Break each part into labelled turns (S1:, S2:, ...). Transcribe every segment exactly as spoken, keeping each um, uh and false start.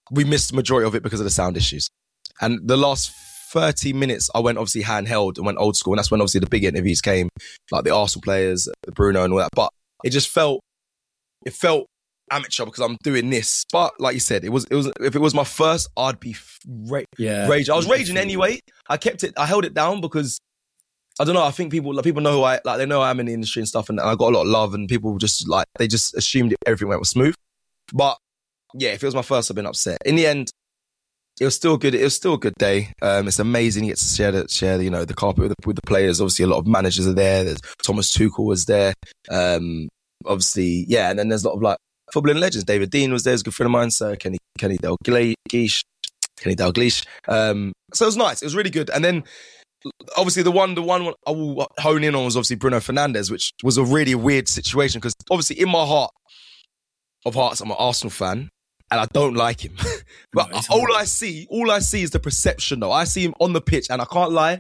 S1: we missed the majority of it because of the sound issues. And the last thirty minutes, I went obviously handheld and went old school. And that's when obviously the big interviews came, like the Arsenal players, Bruno and all that. But it just felt, it felt amateur because I'm doing this. But like you said, it was, it was, if it was my first, I'd be ra-
S2: yeah,
S1: rage. I was raging anyway. I kept it, I held it down because I don't know. I think people, like, people know who I, like, they know I'm in the industry and stuff. And I got a lot of love and people just like, they just assumed everything went smooth. But yeah, if it was my first, I've been upset. In the end, it was still good. It was still a good day. Um, it's amazing. You get to share the, share the, you know, the carpet with the, with the players. Obviously, a lot of managers are there. There's Thomas Tuchel was there. Um, obviously, yeah. And then there's a lot of like footballing legends. David Dean was there. He's a good friend of mine. So Kenny, Kenny Dalglish, Kenny Dalglish. Um, so it was nice. It was really good. And then obviously the one, the one I will hone in on was obviously Bruno Fernandes, which was a really weird situation because obviously in my heart of hearts, I'm an Arsenal fan. And I don't like him. But no, all I see, all I see is the perception though. I see him on the pitch and I can't lie.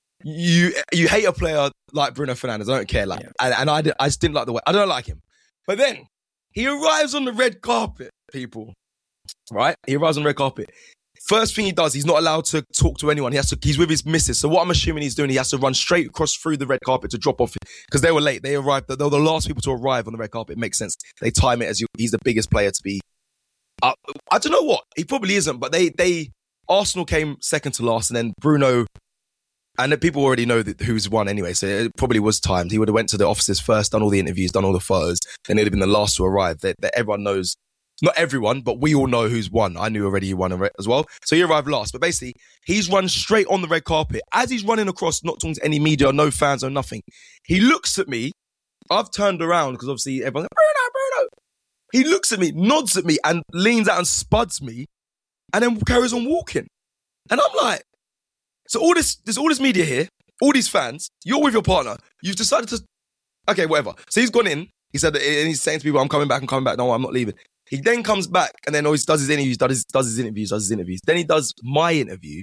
S1: You you hate a player like Bruno Fernandes. I don't care. Like, yeah. and, and I, did, I just didn't like the way, I don't like him. But then he arrives on the red carpet, people. Right? He arrives on the red carpet. First thing he does, he's not allowed to talk to anyone. He has to, he's with his missus. So what I'm assuming he's doing, he has to run straight across through the red carpet to drop off because they were late. They arrived, they were the last people to arrive on the red carpet. It makes sense. They time it as you, he's the biggest player to be. Uh, I don't know what. He probably isn't, but they, they, Arsenal came second to last and then Bruno, and then people already know that who's won anyway, so it probably was timed. He would have went to the offices first, done all the interviews, done all the photos, then he'd have been the last to arrive. That everyone knows, not everyone, but we all know who's won. I knew already he won as well. So he arrived last, but basically, he's run straight on the red carpet. As he's running across, not talking to any media, no fans or nothing, he looks at me. I've turned around because obviously everyone's like, Bruno, Bruno. He looks at me, nods at me, and leans out and spuds me, and then carries on walking. And I'm like, so all this, there's all this media here, all these fans, you're with your partner, you've decided to, okay, whatever. So he's gone in, he said, and he's saying to people, I'm coming back, I'm coming back, no, I'm not leaving. He then comes back, and then always does his interviews, does his, does his interviews, does his interviews. Then he does my interview,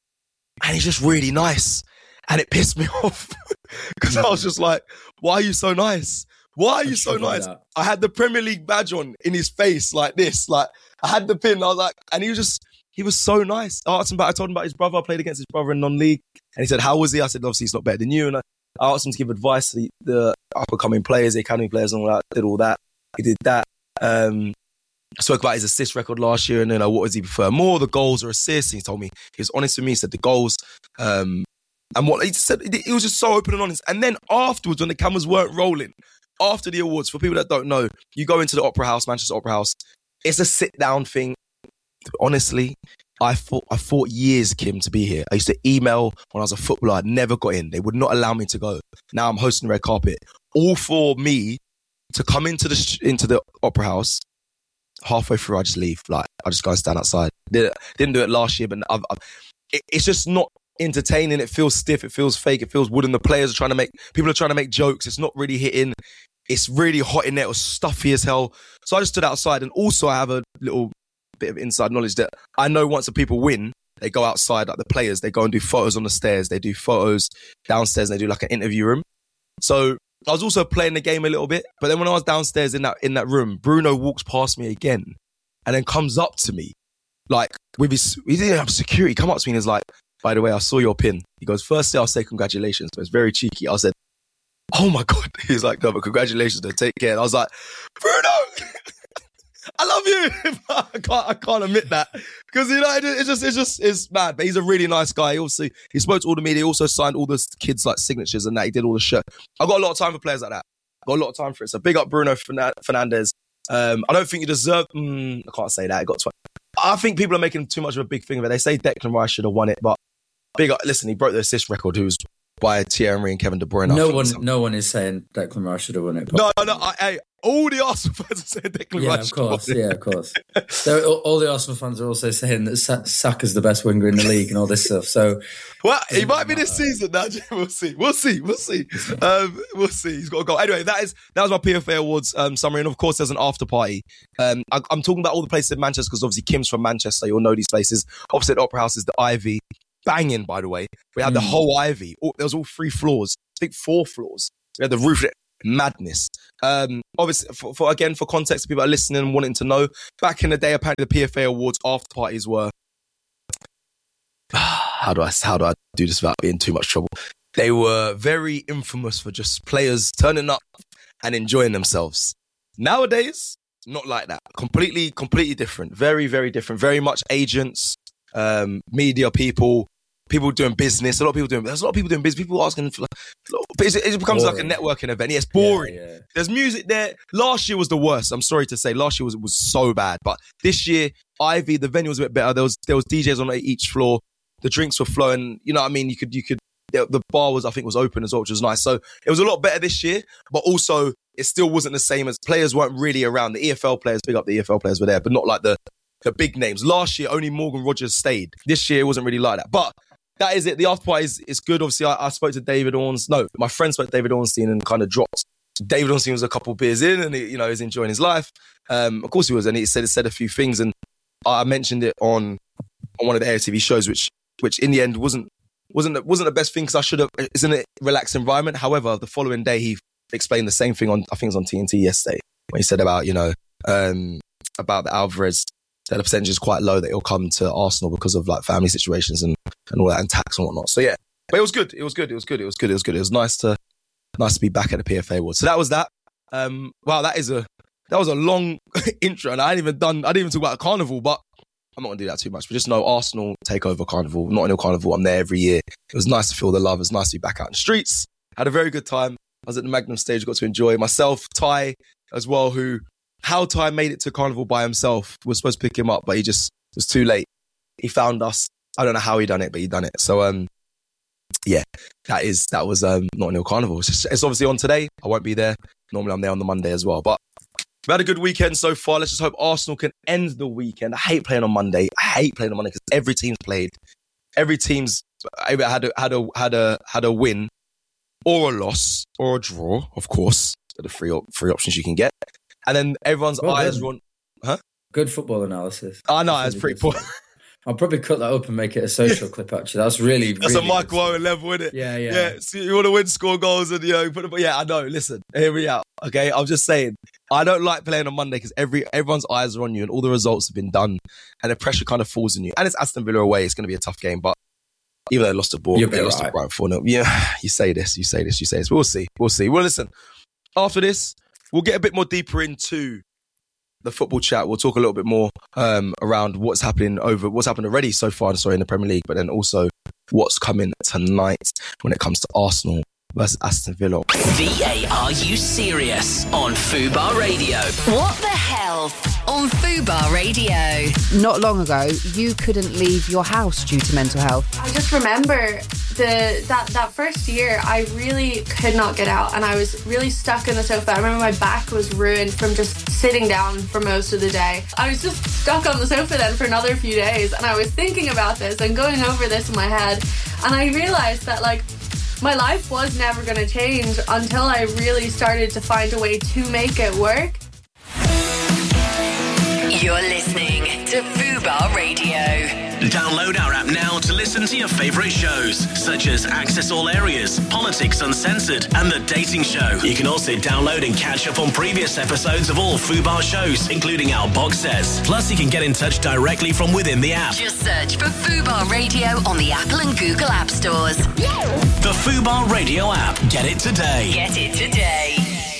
S1: and he's just really nice. And it pissed me off, because I was just like, why are you so nice? Why are you so nice? That. I had the Premier League badge on in his face like this. Like, I had the pin. I was like, and he was just, he was so nice. I asked him about, I told him about his brother. I played against his brother in non-league. And he said, how was he? I said, obviously, he's not better than you. And I, I asked him to give advice to the, the up-and-coming players, the academy players and all that. Did all that. He did that. Um, I spoke about his assist record last year and then, you know, what does he prefer more, the goals or assists? And he told me, he was honest with me. He said the goals. Um, and what he said, he was just so open and honest. And then afterwards, when the cameras weren't rolling, after the awards, for people that don't know, you go into the Opera House, Manchester Opera House. It's a sit-down thing. Honestly, I fought, I fought years, Kim, to be here. I used to email when I was a footballer. I never got in. They would not allow me to go. Now I'm hosting the red carpet. All for me to come into the into the Opera House. Halfway through, I just leave. Like, I just go and stand outside. Did, didn't do it last year, but I've, I've, it, it's just not entertaining. It feels stiff. It feels fake. It feels wooden. The players are trying to make, people are trying to make jokes. It's not really hitting. It's really hot in there. It was stuffy as hell. So I just stood outside. And also I have a little bit of inside knowledge that I know once the people win, they go outside, like the players, they go and do photos on the stairs. They do photos downstairs and they do like an interview room. So I was also playing the game a little bit. But then when I was downstairs in that, in that room, Bruno walks past me again and then comes up to me. Like with his, he didn't have security. He come up to me and is like, by the way, I saw your pin. He goes, firstly, I'll say congratulations. But it's very cheeky. I said, oh my God. He's like, no, but congratulations, though. Take care. And I was like, Bruno, I love you. I can't, I can't admit that because, you know, it, it's just, it's just, it's mad. But he's a really nice guy. He also, he spoke to all the media. He also signed all the kids' like signatures and that. He did all the shit. I've got a lot of time for players like that. I've got a lot of time for it. So big up Bruno Fernandes. Um, I don't think you deserve, mm, I can't say that. It got twenty. I think people are making too much of a big thing of it. They say Declan Rice should have won it, but big up, listen, he broke the assist record, who's by Thierry Henry and Kevin De Bruyne.
S2: No one, no one is saying Declan Rice should have won it.
S1: No, no, no. I, I, all the Arsenal fans are saying Declan
S2: yeah,
S1: Rice.
S2: Of course, yeah, of course. There, all, all the Arsenal fans are also saying that Saka's the best winger in the league and all this stuff. So,
S1: well, he might be this season now. We'll see. We'll see. We'll see. Um, we'll see. He's got a goal. Anyway, that is that was my P F A Awards um, summary, and of course, there's an after party. Um, I, I'm talking about all the places in Manchester because obviously Kim's from Manchester. You'll know these places. Opposite Opera House is the Ivy. Banging, by the way. We had mm. the whole Ivy. All, there was all three floors. I think four floors. We had the roof. madness. Um, obviously, for, for again, for context, people are listening and wanting to know, back in the day, apparently the P F A Awards after parties were, how do I, how do I do this without being too much trouble? They were very infamous for just players turning up and enjoying themselves. Nowadays, not like that. Completely, completely different. Very, very different. Very much agents, um, media people, people doing business. A lot of people doing. There's a lot of people doing business. People asking for. Like, it, it becomes boring. Like a networking event. Yeah, it's boring. Yeah, yeah. There's music there. Last year was the worst. I'm sorry to say, last year was was so bad. But this year, Ivy, the venue was a bit better. There was there was D Js on each floor. The drinks were flowing. You know what I mean? You could you could. The, the bar was, I think, was open as well, which was nice. So it was a lot better this year, but also it still wasn't the same as players weren't really around. The E F L players, big up the E F L players were there, but not like the, the big names. Last year, only Morgan Rogers stayed. This year, it wasn't really like that. But that is it. The after party is, is good. Obviously, I, I spoke to David Ornstein. No, my friend spoke to David Ornstein and kind of dropped. David Ornstein was a couple of beers in and, he, you know, he's enjoying his life. Um, of course he was. And he said, he said a few things. And I mentioned it on, on one of the A O T V shows, which, which in the end wasn't, Wasn't wasn't the best thing because I should have. It's in a relaxed environment. However, the following day he explained the same thing on. I think it was on T N T yesterday when he said about you know um, about the Alvarez that the percentage is quite low that he'll come to Arsenal because of like family situations and, and all that and tax and whatnot. So yeah, but it was good. It was good. It was good. It was good. It was good. It was nice to nice to be back at the P F A Awards. So that was that. Um, wow, that is a that was a long intro, and I hadn't even done. I didn't even talk about Carnival, but. I'm not going to do that too much, but just know Arsenal take over Carnival. Notting Hill Carnival, I'm there every year. It was nice to feel the love. It was nice to be back out in the streets. Had a very good time. I was at the Magnum stage, got to enjoy myself, Ty as well, who, how Ty made it to Carnival by himself. We were supposed to pick him up, but he just was too late. He found us. I don't know how he done it, but he done it. So, um, yeah, that is, that was um, Notting Hill Carnival. It's, just, it's obviously on today. I won't be there. Normally I'm there on the Monday as well, but we've had a good weekend so far. Let's just hope Arsenal can end the weekend. I hate playing on Monday. I hate playing on Monday because every team's played. Every team's either had a had a had a had a win, or a loss, or a draw. Of course, they're the three three options you can get. And then everyone's well, eyes are on. Huh?
S2: Good football analysis.
S1: I know it's pretty poor.
S2: I'll probably cut that up and make it a social clip, actually. That's really,
S1: That's
S2: really
S1: a Michael Owen level, isn't it?
S2: Yeah, yeah.
S1: Yeah, so you want to win, score goals, and, you know, put it, yeah, I know. Listen, hear me out, okay? I'm just saying, I don't like playing on Monday because every everyone's eyes are on you and all the results have been done and the pressure kind of falls on you. And it's Aston Villa away. It's going to be a tough game, but even though they lost the ball, they lost right. to Brighton four nil. Yeah, you say this, you say this, you say this. We'll see, we'll see. Well, listen, after this, we'll get a bit more deeper into the football chat. We'll talk a little bit more um, around what's happening over what's happened already so far, sorry, in the Premier League, but then also what's coming tonight when it comes to Arsenal versus Aston Villa.
S3: V A, are you serious? On Fubar Radio.
S4: What the hell? On Fubar Radio.
S5: Not long ago, you couldn't leave your house due to mental health.
S6: I just remember the that, that first year, I really could not get out and I was really stuck in the sofa. I remember my back was ruined from just sitting down for most of the day. I was just stuck on the sofa then for another few days and I was thinking about this and going over this in my head, and I realised that, like, my life was never going to change until I really started to find a way to make it work.
S4: You're listening to Fubar Radio.
S3: Download our app now to listen to your favourite shows, such as Access All Areas, Politics Uncensored, and The Dating Show. You can also download and catch up on previous episodes of all Fubar shows, including our box sets. Plus, you can get in touch directly from within the app.
S4: Just search for Fubar Radio on the Apple and Google App Stores.
S3: The Fubar Radio app. Get it today.
S4: Get it today.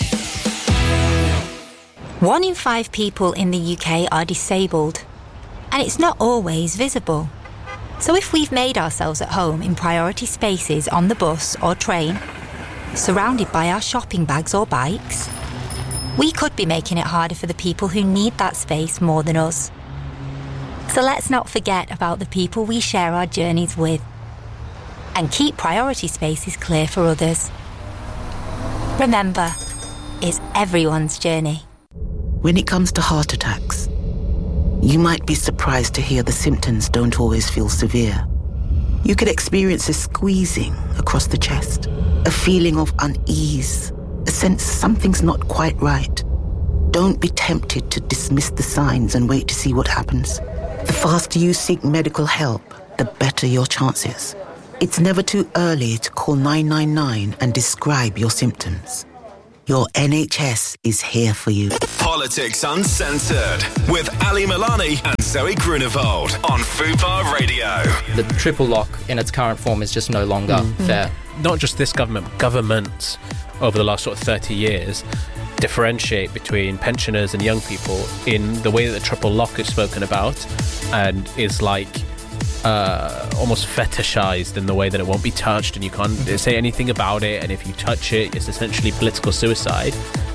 S7: One in five people in the U K are disabled, and it's not always visible. So if we've made ourselves at home in priority spaces on the bus or train, surrounded by our shopping bags or bikes, we could be making it harder for the people who need that space more than us. So let's not forget about the people we share our journeys with, and keep priority spaces clear for others. Remember, it's everyone's journey.
S8: When it comes to heart attacks, you might be surprised to hear the symptoms don't always feel severe. You could experience a squeezing across the chest, a feeling of unease, a sense something's not quite right. Don't be tempted to dismiss the signs and wait to see what happens. The faster you seek medical help, the better your chances. It's never too early to call nine nine nine and describe your symptoms. Your N H S is here for you.
S3: Politics Uncensored with Ali Milani and Zoe Grunewald on Fubar Radio.
S9: The triple lock in its current form is just no longer mm. fair.
S10: Not just this government, governments over the last sort of thirty years differentiate between pensioners and young people in the way that the triple lock is spoken about and is like uh, almost fetishized in the way that it won't be touched and you can't say anything about it, and if you touch it, it's essentially political suicide.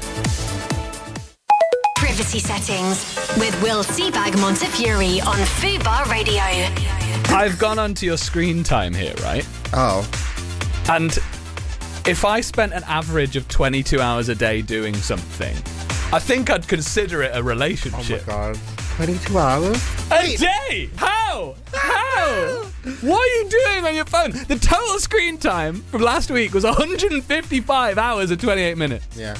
S4: Privacy Settings with Will Seabag Montefiore on Fubar Radio.
S11: I've gone onto your screen time here, right?
S12: Oh.
S11: And if I spent an average of twenty-two hours a day doing something, I think I'd consider it a relationship.
S12: Oh my God. twenty-two hours?
S11: A day? How? How? What are you doing on your phone? The total screen time from last week was one hundred fifty-five hours and twenty-eight minutes.
S12: Yeah.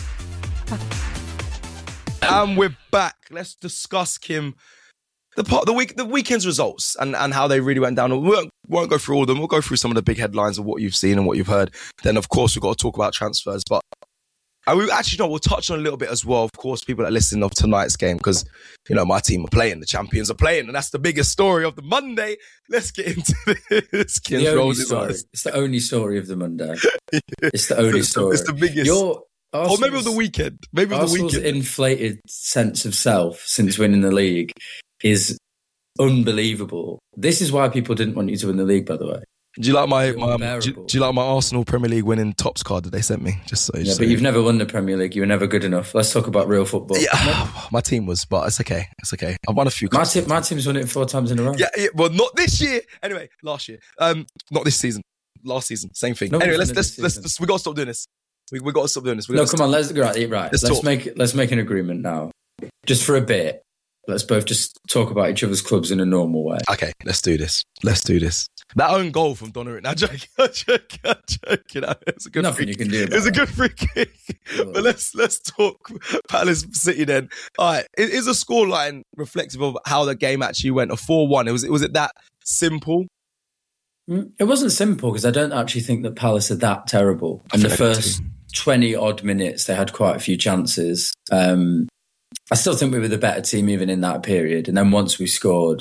S1: And we're back. Let's discuss, Kim, the part, the week, the weekend's results and, and how they really went down. We won't, won't go through all of them. We'll go through some of the big headlines of what you've seen and what you've heard. Then, of course, we've got to talk about transfers. But and we actually know we'll touch on a little bit as well. Of course, people that are listening of tonight's game because you know my team are playing, the champions are playing, and that's the biggest story of the Monday. Let's get into this.
S2: The only story. It's the only story of the Monday. yeah. It's the only
S1: it's
S2: story.
S1: The, it's the biggest.
S2: Your
S1: Arsenal's, or maybe of the weekend. Maybe of the
S2: Arsenal's
S1: weekend.
S2: inflated sense of self since winning the league is unbelievable. This is why people didn't want you to win the league, by the way.
S1: Do you like my, my do, you, do you like my Arsenal Premier League winning tops card that they sent me? Just so you
S2: yeah,
S1: so
S2: but you've never won the Premier League. You were never good enough. Let's talk about real football.
S1: Yeah, my team was, but it's okay. It's okay. I've won a few.
S2: My, team, my team's won it four times in a row.
S1: Yeah, yeah, well, not this year. Anyway, last year. Um, not this season. Last season, same thing. No anyway, let's let's, let's let's we got to stop doing this. We we got to stop doing this. We
S2: no, come on, let's right. right. Let's, let's
S1: talk.
S2: make let's make an agreement now, just for a bit. Let's both just talk about each other's clubs in a normal way.
S1: Okay, let's do this. Let's do this. That own goal from Donnarumma. I'm joking. I'm joking. I'm joking. It's a good
S2: Nothing
S1: free
S2: you can do.
S1: It was a good free kick. But let's let's talk Palace City then. All right, it is a scoreline reflective of how the game actually went. A four one. It was. Was it that simple?
S2: It wasn't simple because I don't actually think that Palace are that terrible. In the first twenty odd minutes, they had quite a few chances. Um, I still think we were the better team even in that period. And then once we scored,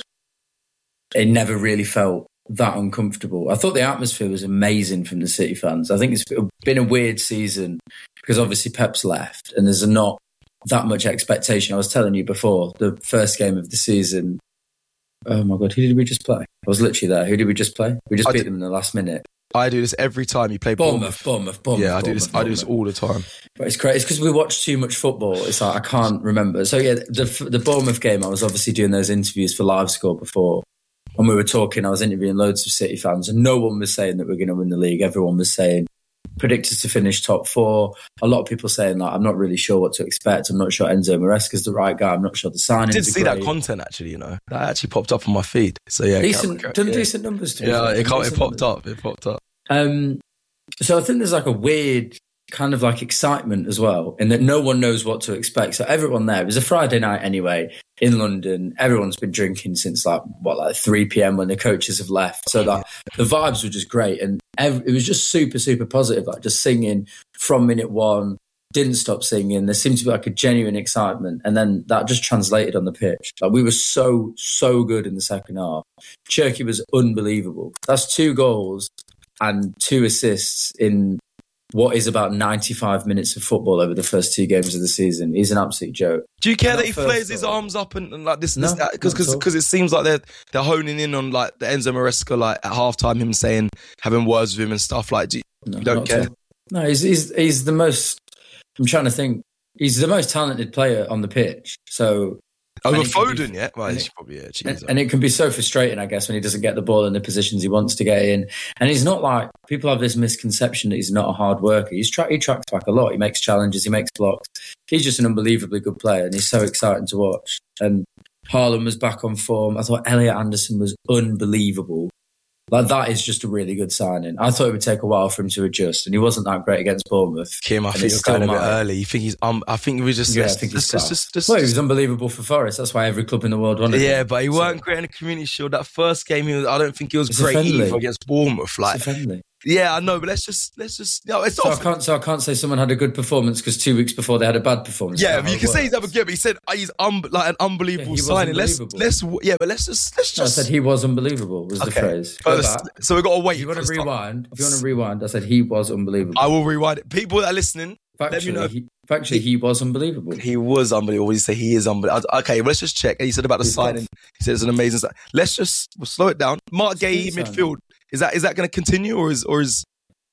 S2: it never really felt that uncomfortable. I thought the atmosphere was amazing from the City fans. I think it's been a weird season because obviously Pep's left and there's not that much expectation. I was telling you before, the first game of the season, oh my God, who did we just play? I was literally there. Who did we just play? We just I beat did. them in the last minute.
S1: I do this every time you play
S2: Bournemouth.
S1: Bournemouth,
S2: Bournemouth, Bournemouth.
S1: Yeah, I do
S2: Bournemouth,
S1: this.
S2: Bournemouth.
S1: I do this all the time.
S2: But it's crazy. It's because we watch too much football. It's like I can't remember. So yeah, the the Bournemouth game. I was obviously doing those interviews for LiveScore before, and we were talking. I was interviewing loads of City fans, and no one was saying that we're going to win the league. Everyone was saying predict us to finish top four. A lot of people saying like, I'm not really sure what to expect. I'm not sure Enzo Maresca's the right guy. I'm not sure the signing.
S1: I did see great. that content actually. You know, that actually popped up on my feed. So yeah,
S2: decent,
S1: carry,
S2: done
S1: yeah.
S2: decent numbers. To
S1: yeah, it,
S2: it
S1: it popped up. It popped up.
S2: Um, so I think there's like a weird kind of like excitement as well, in that no one knows what to expect. So everyone there, it was a Friday night anyway in London. Everyone's been drinking since like what, like three p.m. when the coaches have left. So that the vibes were just great, and ev- it was just super, super positive. Like just singing from minute one, didn't stop singing. There seemed to be like a genuine excitement, and then that just translated on the pitch. Like we were so, so good in the second half. Cherki was unbelievable. That's two goals and two assists in what is about ninety-five minutes of football over the first two games of the season. He's an absolute joke.
S1: Do you care that he flares his arms up and, and like this,
S2: no,
S1: because because because it seems like they're they're honing in on like the Enzo Maresca, like at halftime, him saying, having words with him and stuff. Like, do you,
S2: no,
S1: you don't care?
S2: No, he's he's he's the most. I'm trying to think. He's the most talented player on the pitch. So.
S1: Over Foden, yeah? Well, he's probably yeah,
S2: and, and it can be so frustrating, I guess, when he doesn't get the ball in the positions he wants to get in. And he's not like, people have this misconception that he's not a hard worker. He's tra- he tracks back a lot. He makes challenges, he makes blocks. He's just an unbelievably good player, and he's so exciting to watch. And Haaland was back on form. I thought Elliot Anderson was unbelievable. Like, that is just a really good signing. I thought it would take a while for him to adjust, and he wasn't that great against Bournemouth.
S1: Kim, I
S2: and
S1: think you're going a bit early. You think he's? Um, I think we just.
S2: Yeah,
S1: let's,
S2: I think
S1: let's,
S2: he's
S1: let's, just, just,
S2: well, he was unbelievable for Forest. That's why every club in the world wanted him.
S1: Yeah, but he
S2: so.
S1: weren't great in the Community Shield. That first game, he was, I don't think he was
S2: It's
S1: great
S2: either
S1: against Bournemouth. Like, Yeah, I know, but let's just let's just. No, it's
S2: so
S1: not.
S2: I can't. So I can't say someone had a good performance because two weeks before they had a bad performance.
S1: Yeah, you can say he's having a good. But he said uh, he's un- like an unbelievable
S2: yeah,
S1: signing. Let's let's yeah, but let's just let's just.
S2: No, I said he was unbelievable. Was
S1: okay.
S2: the phrase? Go
S1: back. So we got to wait.
S2: If you want to rewind? If you want to rewind, I said he was unbelievable.
S1: I will rewind it. People that are listening,
S2: factually,
S1: let me know.
S2: He, factually, he was unbelievable.
S1: He was unbelievable. You say he is unbelievable. Okay, well, let's just check. He said about the he's signing. Tough. He said it's an amazing sign. Let's just we'll slow it down. Mark Gay midfield. Is that is that going to continue or is or is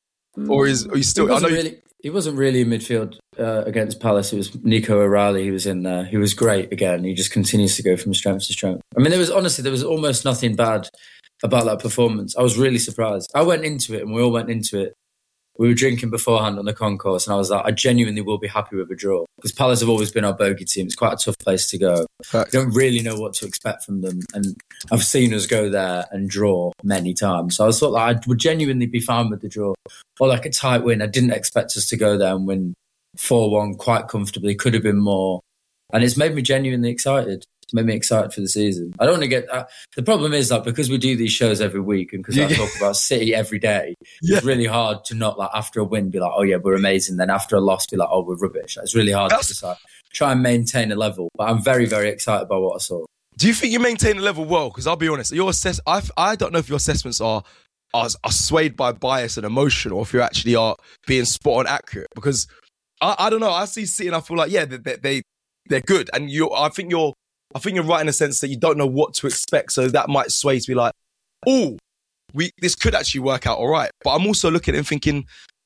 S1: or is are you still?
S2: He wasn't,
S1: I know
S2: really, he wasn't really in midfield uh, against Palace. It was Nico O'Reilly. He was in there. He was great again. He just continues to go from strength to strength. I mean, there was honestly there was almost nothing bad about that performance. I was really surprised. I went into it, and we all went into it. We were drinking beforehand on the concourse, and I was like, I genuinely will be happy with a draw because Palace have always been our bogey team. It's quite a tough place to go.
S1: Fact.
S2: You don't really know what to expect from them, and I've seen us go there and draw many times. So I thought like, I would genuinely be fine with the draw or like a tight win. I didn't expect us to go there and win four one quite comfortably. Could have been more, and it's made me genuinely excited. It's made me excited for the season. I don't want to get... Uh, the problem is that because we do these shows every week and because yeah. I talk about City every day, yeah. it's really hard to not, like, after a win, be like, oh, yeah, we're amazing. Then after a loss, be like, oh, we're rubbish. It's really hard That's... to just, like, try and maintain a level. But I'm very, very excited by what I saw.
S1: Do you think you maintain the level well? Because I'll be honest, your assess- I've, I don't know if your assessments are, are are swayed by bias and emotion or if you actually are being spot on accurate. Because I, I don't know. I see City and I feel like, yeah, they, they, they're good. And you, I think you're... I think you're right in the sense that you don't know what to expect. So that might sway to be like, oh, we this could actually work out all right. But I'm also looking at it and thinking,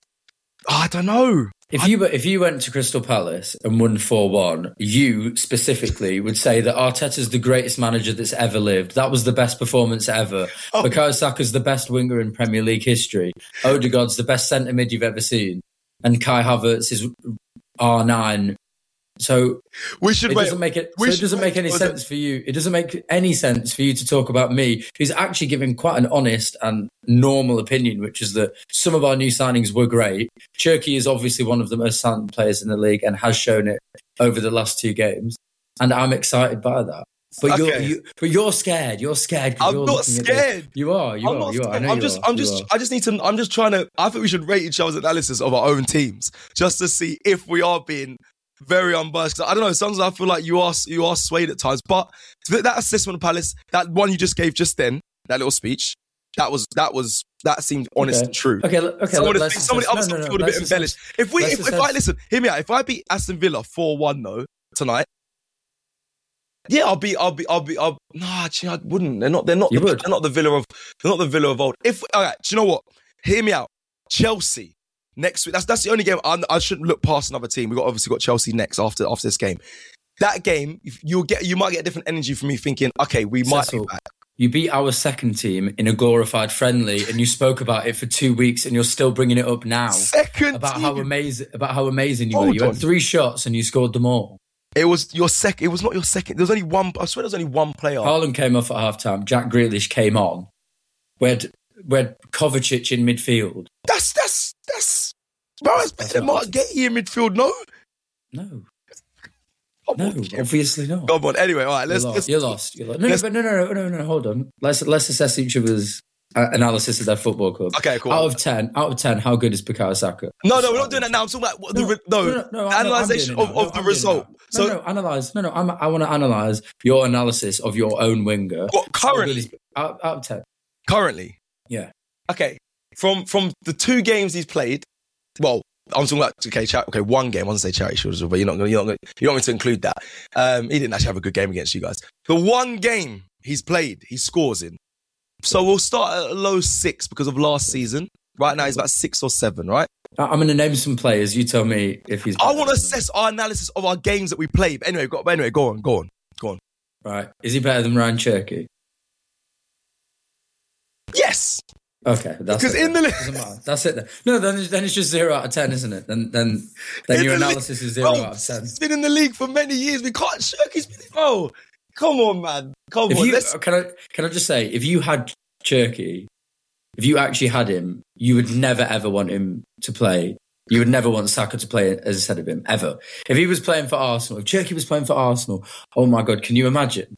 S1: oh, I don't know.
S2: If
S1: I,
S2: you if you went to Crystal Palace and won four one, you specifically would say that Arteta's the greatest manager that's ever lived. That was the best performance ever. Oh. Bukayo Saka's the best winger in Premier League history. Odegaard's the best centre mid you've ever seen. And Kai Havertz is R nine. So
S1: we should
S2: it
S1: wait.
S2: doesn't make it.
S1: We
S2: so it doesn't make any sense it? for you. It doesn't make any sense for you to talk about me, who's actually giving quite an honest and normal opinion, which is that some of our new signings were great. Cherki is obviously one of the most talented players in the league and has shown it over the last two games, and I'm excited by that. But okay. you're, you, but you're scared. You're scared.
S1: I'm
S2: you're
S1: not scared.
S2: You are. You
S1: I'm
S2: are.
S1: not
S2: you are. I know
S1: I'm
S2: you
S1: just.
S2: are.
S1: I'm just.
S2: Are.
S1: I just need to. I'm just trying to. I think we should rate each other's analysis of our own teams just to see if we are being very unbiased. I don't know. Sometimes I feel like you are you are swayed at times. But that assessment of Palace, that one you just gave just then, that little speech, that was that was that seemed honest
S2: okay.
S1: and true.
S2: Okay, okay.
S1: Some of the
S2: let's
S1: things, some of the other
S2: no,
S1: stuff
S2: no, no,
S1: would have been
S2: assess,
S1: embellished. If we, if, if I listen, hear me out. If I beat Aston Villa four one though tonight, yeah, I'll be, I'll be, I'll be, I'll. Nah, actually, I wouldn't. They're not. They're not. The, they're not the Villa of. They're not the Villa of old. If all right, do you know what? Hear me out. Chelsea. Next week, that's that's the only game I, I shouldn't look past another team. We got obviously got Chelsea next after after this game. That game, you'll get you might get a different energy from me thinking, okay, we might
S2: Cecil,
S1: be back.
S2: You beat our second team in a glorified friendly, and you spoke about it for two weeks, and you're still bringing it up now.
S1: Second
S2: about
S1: team.
S2: how amazing about how amazing you
S1: Hold
S2: were. You
S1: on.
S2: had three shots and you scored them all.
S1: It was your second. It was not your second. There was only one. I swear, there was only one player.
S2: Haaland came off at half time. Jack Grealish came on. We had we had Kovacic in midfield.
S1: That's that's that's. Bro, it's better than Mark Getty in midfield, no?
S2: No.
S1: Come
S2: no,
S1: on.
S2: obviously not.
S1: Come on. Anyway, all right, let's...
S2: You're lost.
S1: let's
S2: You're lost. You're lost. No, no, but no, no, no, no, no, hold on. Let's let's assess each other's uh, analysis of their football club.
S1: Okay, cool.
S2: Out of ten, out of ten, how good is Bukayo Saka?
S1: No, no, we're not doing that now. I'm talking about what
S2: No,
S1: the... No,
S2: no, no, no,
S1: analysation
S2: no,
S1: of,
S2: no,
S1: of the
S2: I'm
S1: result.
S2: No,
S1: So,
S2: no, analyse. No, no, I'm, I want to analyse your analysis of your own winger.
S1: what, currently?
S2: Out, out of ten.
S1: Currently?
S2: Yeah.
S1: Okay. From from the two games he's played, well, I'm talking about okay, char- okay, one game. I want to say charity shield as well, but you're not going, you're not going, you're not going to include that. Um, he didn't actually have a good game against you guys. The one game he's played, he scores in. So we'll start at a low six because of last season. Right now, he's about six or seven. Right.
S2: I'm going to name some players. You tell me if he's.
S1: I want to assess our analysis of our games that we played. But anyway, go, anyway, go on, go on, go on.
S2: Right. Is he better than Ryan Cherki?
S1: Yes.
S2: Okay, that's
S1: because
S2: it.
S1: in the
S2: li- that's it. Then. No, then it's, then it's just zero out of ten, isn't it? Then then then in your the analysis li- is zero
S1: bro,
S2: out of ten.
S1: He's been in the league for many years. We can't shirk his. Oh, come on, man. Come
S2: if
S1: on.
S2: You,
S1: let's...
S2: Can I can I just say, if you had Cherki, if you actually had him, you would never ever want him to play. You would never want Saka to play as instead of him ever. If he was playing for Arsenal, if Cherki was playing for Arsenal, oh my god, can you imagine?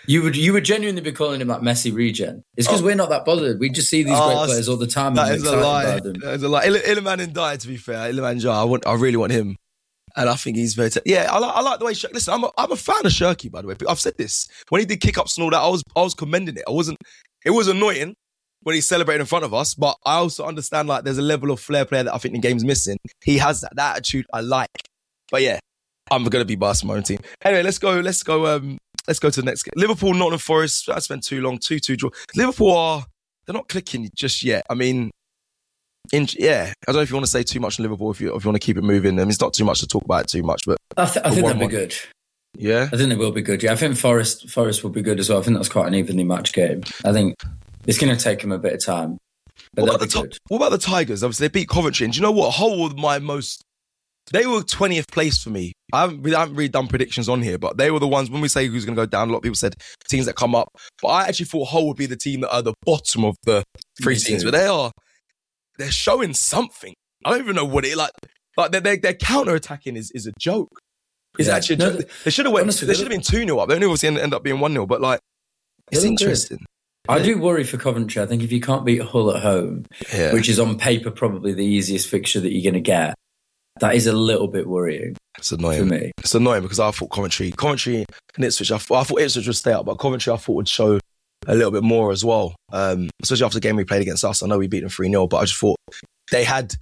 S2: You would you would genuinely be calling him like Messi regen. It's because
S1: Oh.
S2: we're not that bothered. We just see these
S1: Oh,
S2: great players all the time.
S1: That
S2: and
S1: is
S2: we're
S1: a
S2: excited
S1: lie.
S2: about them.
S1: That is a lie. Il- Iliman Ndiaye, to be fair, Iliman Ndiaye, I want, I really want him, and I think he's very. Te- yeah, I like, I like the way. Shir- Listen, I'm a, I'm a fan of Shirky, by the way. I've said this when he did kick ups and all that. I was, I was commending it. I wasn't. It was annoying when he celebrated in front of us, but I also understand like there's a level of flair player that I think the game's missing. He has that, that attitude I like. But yeah, I'm gonna be biased for my own team. Anyway, let's go. Let's go. Um, let's go to the next game. Liverpool, Nottingham Forest. I spent too long. Two two draw. Liverpool are they're not clicking just yet. I mean, in, yeah. I don't know if you want to say too much on Liverpool. If you if you want to keep it moving, I mean, it's not too much to talk about it too much. But
S2: I, th- I think
S1: one,
S2: they'll be
S1: one.
S2: good.
S1: Yeah,
S2: I think they will be good. Yeah, I think Forest Forest will be good as well. I think that's quite an evenly matched game. I think it's going to take them a bit of time, but
S1: what
S2: they'll
S1: about,
S2: be
S1: the,
S2: good.
S1: Ti- what about the Tigers? Obviously, they beat Coventry. And do you know what? Hull were my most. They were twentieth place for me. I haven't, really, I haven't really done predictions on here, but they were the ones, when we say who's going to go down, a lot of people said teams that come up. But I actually thought Hull would be the team that are the bottom of the three
S2: Me
S1: teams.
S2: too.
S1: But they are, they're showing something. I don't even know what it, like, like their, their, their counter-attacking is, is a joke. It's
S2: Yeah.
S1: actually a
S2: No,
S1: joke. They should have went,
S2: honestly,
S1: they
S2: they
S1: should have been two nil up. They only obviously end, end up being one nil, but like, it's
S2: They look good.
S1: interesting.
S2: I do worry for Coventry. I think if you can't beat Hull at home,
S1: Yeah.
S2: which is on paper probably the easiest fixture that you're going to get, that is a little bit worrying.
S1: It's annoying
S2: for me.
S1: It's annoying because I thought Coventry, Coventry and Ipswich, I thought, I thought Ipswich would stay up, but Coventry I thought would show a little bit more as well. Um, especially after the game we played against us. I know we beat them three nil, but I just thought they had,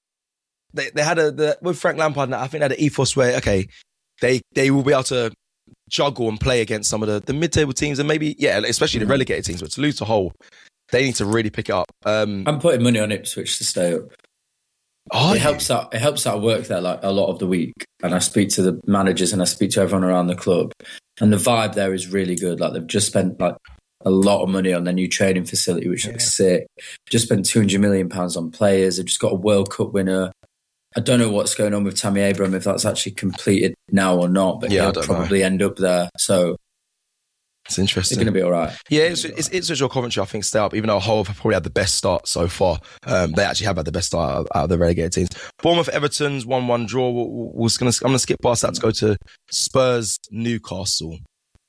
S1: they, they had a, the, with Frank Lampard, I think they had an ethos where, okay, they, they will be able to juggle and play against some of the, the mid-table teams and maybe, yeah, especially the relegated teams, but to lose to Hull, they need to really pick it up. Um,
S2: I'm putting money on Ipswich to stay up.
S1: Are
S2: it
S1: you?
S2: helps out. It helps out work there like a lot of the week, and I speak to the managers and I speak to everyone around the club, and the vibe there is really good. Like they've just spent like a lot of money on their new training facility, which looks sick. Just spent two hundred million pounds on players. They've just got a World Cup winner. I don't know what's going on with Tammy Abraham, if that's actually completed now or not, but
S1: Yeah, I
S2: he'll
S1: don't know.
S2: probably end up there. So
S1: it's interesting.
S2: they're going to be all right.
S1: Yeah, it's, it's Ipswich or Coventry, I think, stay up, even though Hull have probably had the best start so far. Um, they actually have had the best start out of, out of the relegated teams. Bournemouth, Everton's one one draw. We'll, we'll, gonna, I'm going to skip past that to go to Spurs, Newcastle.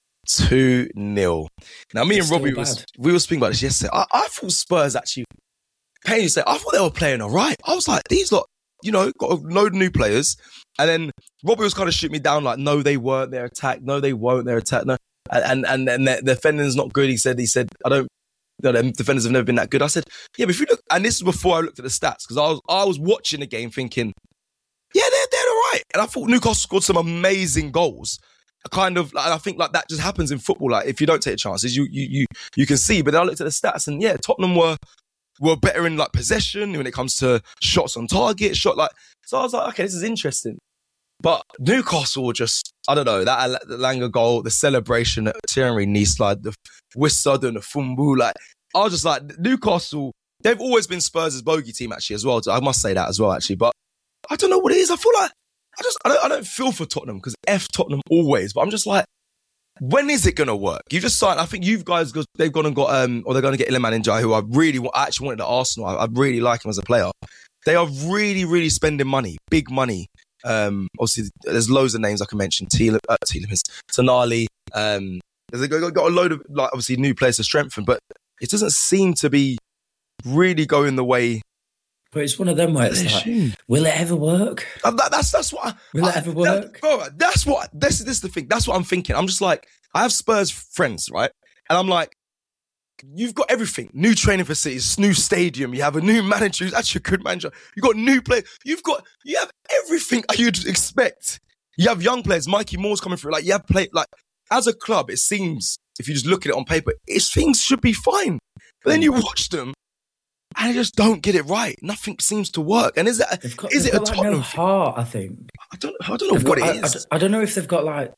S1: two nil. Now, me
S2: It's
S1: and Robbie,
S2: still
S1: was,
S2: bad.
S1: we were speaking about this yesterday. I, I thought Spurs actually, Payne said, I thought they were playing all right. I was like, these lot, you know, got a load of new players. And then Robbie was kind of shooting me down like, no, they weren't their attack. No, they won't their attack. No. And and and the defending's not good. He said, he said, I don't, you know, the defenders have never been that good. I said, yeah, but if you look, and this is before I looked at the stats, because I was I was watching the game thinking, yeah, they're, they're all right. And I thought Newcastle scored some amazing goals. Kind of, like, I think like that just happens in football. Like if you don't take chances, you you you you can see. But then I looked at the stats, and yeah, Tottenham were were better in like possession when it comes to shots on target, shot like. So I was like, okay, this is interesting. But Newcastle were just, I don't know, that Al- the Langer goal, the celebration at Thierry knee slide, the whistle and the fumbu, like I was just like Newcastle. They've always been Spurs' bogey team actually as well. I must say that as well actually. But I don't know what it is. I feel like I just I don't I don't feel for Tottenham because F Tottenham always. But I'm just like, when is it gonna work? You just signed. I think you guys got, they've gone and got um or they're going to get Iliman Ndiaye, who I really want. I actually wanted at Arsenal. I, I really like him as a player. They are really really spending money, big money. Um, obviously, there's loads of names I can mention. Teal, uh, Telemans, Tonali. Um, they've got, got a load of like obviously new players to strengthen, but it doesn't seem to be really going the way.
S2: But it's one of them where it's
S1: They
S2: like,
S1: should.
S2: will it ever work?
S1: Uh, that, that's that's what. I,
S2: Will
S1: I,
S2: it ever work?
S1: That, bro, that's what. This, this is the thing. That's what I'm thinking. I'm just like, I have Spurs friends, right? And I'm like, you've got everything. New training facilities, new stadium. You have a new manager who's actually a good manager. You've got new players. You've got, you have everything you'd expect. You have young players. Mikey Moore's coming through. Like, you have play, like, as a club, it seems, if you just look at it on paper, it's, things should be fine. But then you watch them and they just don't get it right. Nothing seems to work. And is that,
S2: They've got,
S1: is
S2: they've
S1: it a
S2: got, like,
S1: Tottenham
S2: no heart, I think.
S1: I don't, I don't know
S2: They've
S1: what
S2: got-
S1: it
S2: I-
S1: is.
S2: I, I don't know if they've got like,